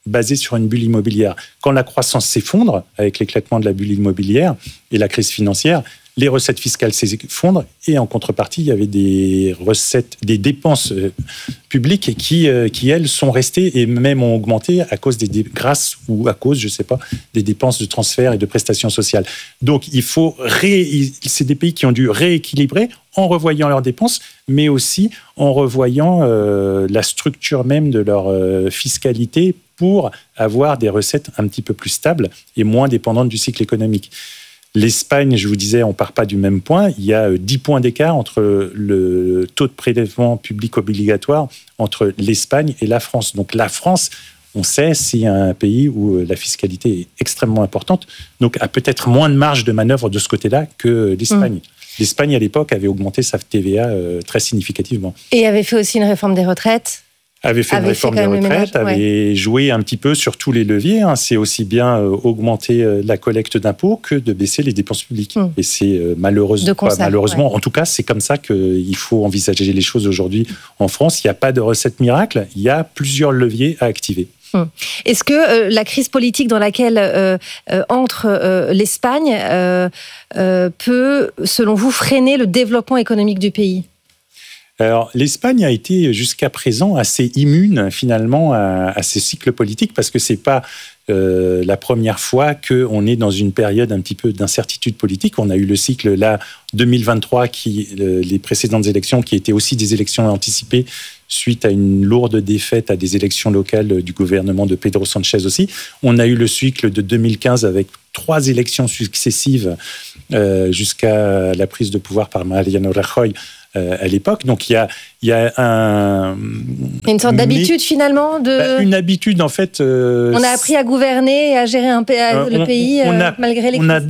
basé sur une bulle immobilière. Quand la croissance s'effondre, avec l'éclatement de la bulle immobilière et la crise financière, les recettes fiscales s'effondrent et en contrepartie, il y avait des recettes, des dépenses publiques qui, qui elles, sont restées et même ont augmenté à cause des, grâce ou à cause, je ne sais pas, des dépenses de transfert et de prestations sociales. Donc, il faut ré, c'est des pays qui ont dû rééquilibrer en revoyant leurs dépenses, mais aussi en revoyant euh, la structure même de leur euh, fiscalité pour avoir des recettes un petit peu plus stables et moins dépendantes du cycle économique. L'Espagne, je vous disais, on ne part pas du même point. Il y a dix points d'écart entre le taux de prélèvement public obligatoire entre l'Espagne et la France. Donc la France, on sait, c'est un pays où la fiscalité est extrêmement importante, donc a peut-être moins de marge de manœuvre de ce côté-là que l'Espagne. Mmh. L'Espagne, à l'époque, avait augmenté sa T V A euh, très significativement. Et avait fait aussi une réforme des retraites. Avait fait avait une réforme fait des retraites, ménage, avait ouais. joué un petit peu sur tous les leviers. Hein. C'est aussi bien euh, augmenter euh, la collecte d'impôts que de baisser les dépenses publiques. Mmh. Et c'est euh, malheureuse, pas, malheureusement, ouais. en tout cas, c'est comme ça qu'il faut envisager les choses aujourd'hui en France. Il n'y a pas de recette miracle, il y a plusieurs leviers à activer. Est-ce que euh, la crise politique dans laquelle euh, euh, entre euh, l'Espagne euh, euh, peut, selon vous, freiner le développement économique du pays ? Alors, l'Espagne a été jusqu'à présent assez immune finalement à, à ces cycles politiques parce que c'est pas euh, la première fois qu'on est dans une période un petit peu d'incertitude politique. On a eu le cycle là deux mille vingt-trois, qui, euh, les précédentes élections, qui étaient aussi des élections anticipées suite à une lourde défaite à des élections locales du gouvernement de Pedro Sánchez aussi. On a eu le cycle de deux mille quinze avec trois élections successives euh, jusqu'à la prise de pouvoir par Mariano Rajoy euh, à l'époque. Donc il y a, il y a un... Une sorte d'habitude finalement de... Bah, une habitude en fait... Euh, on a appris à gouverner et à gérer un, le on, pays on a, euh, malgré les on a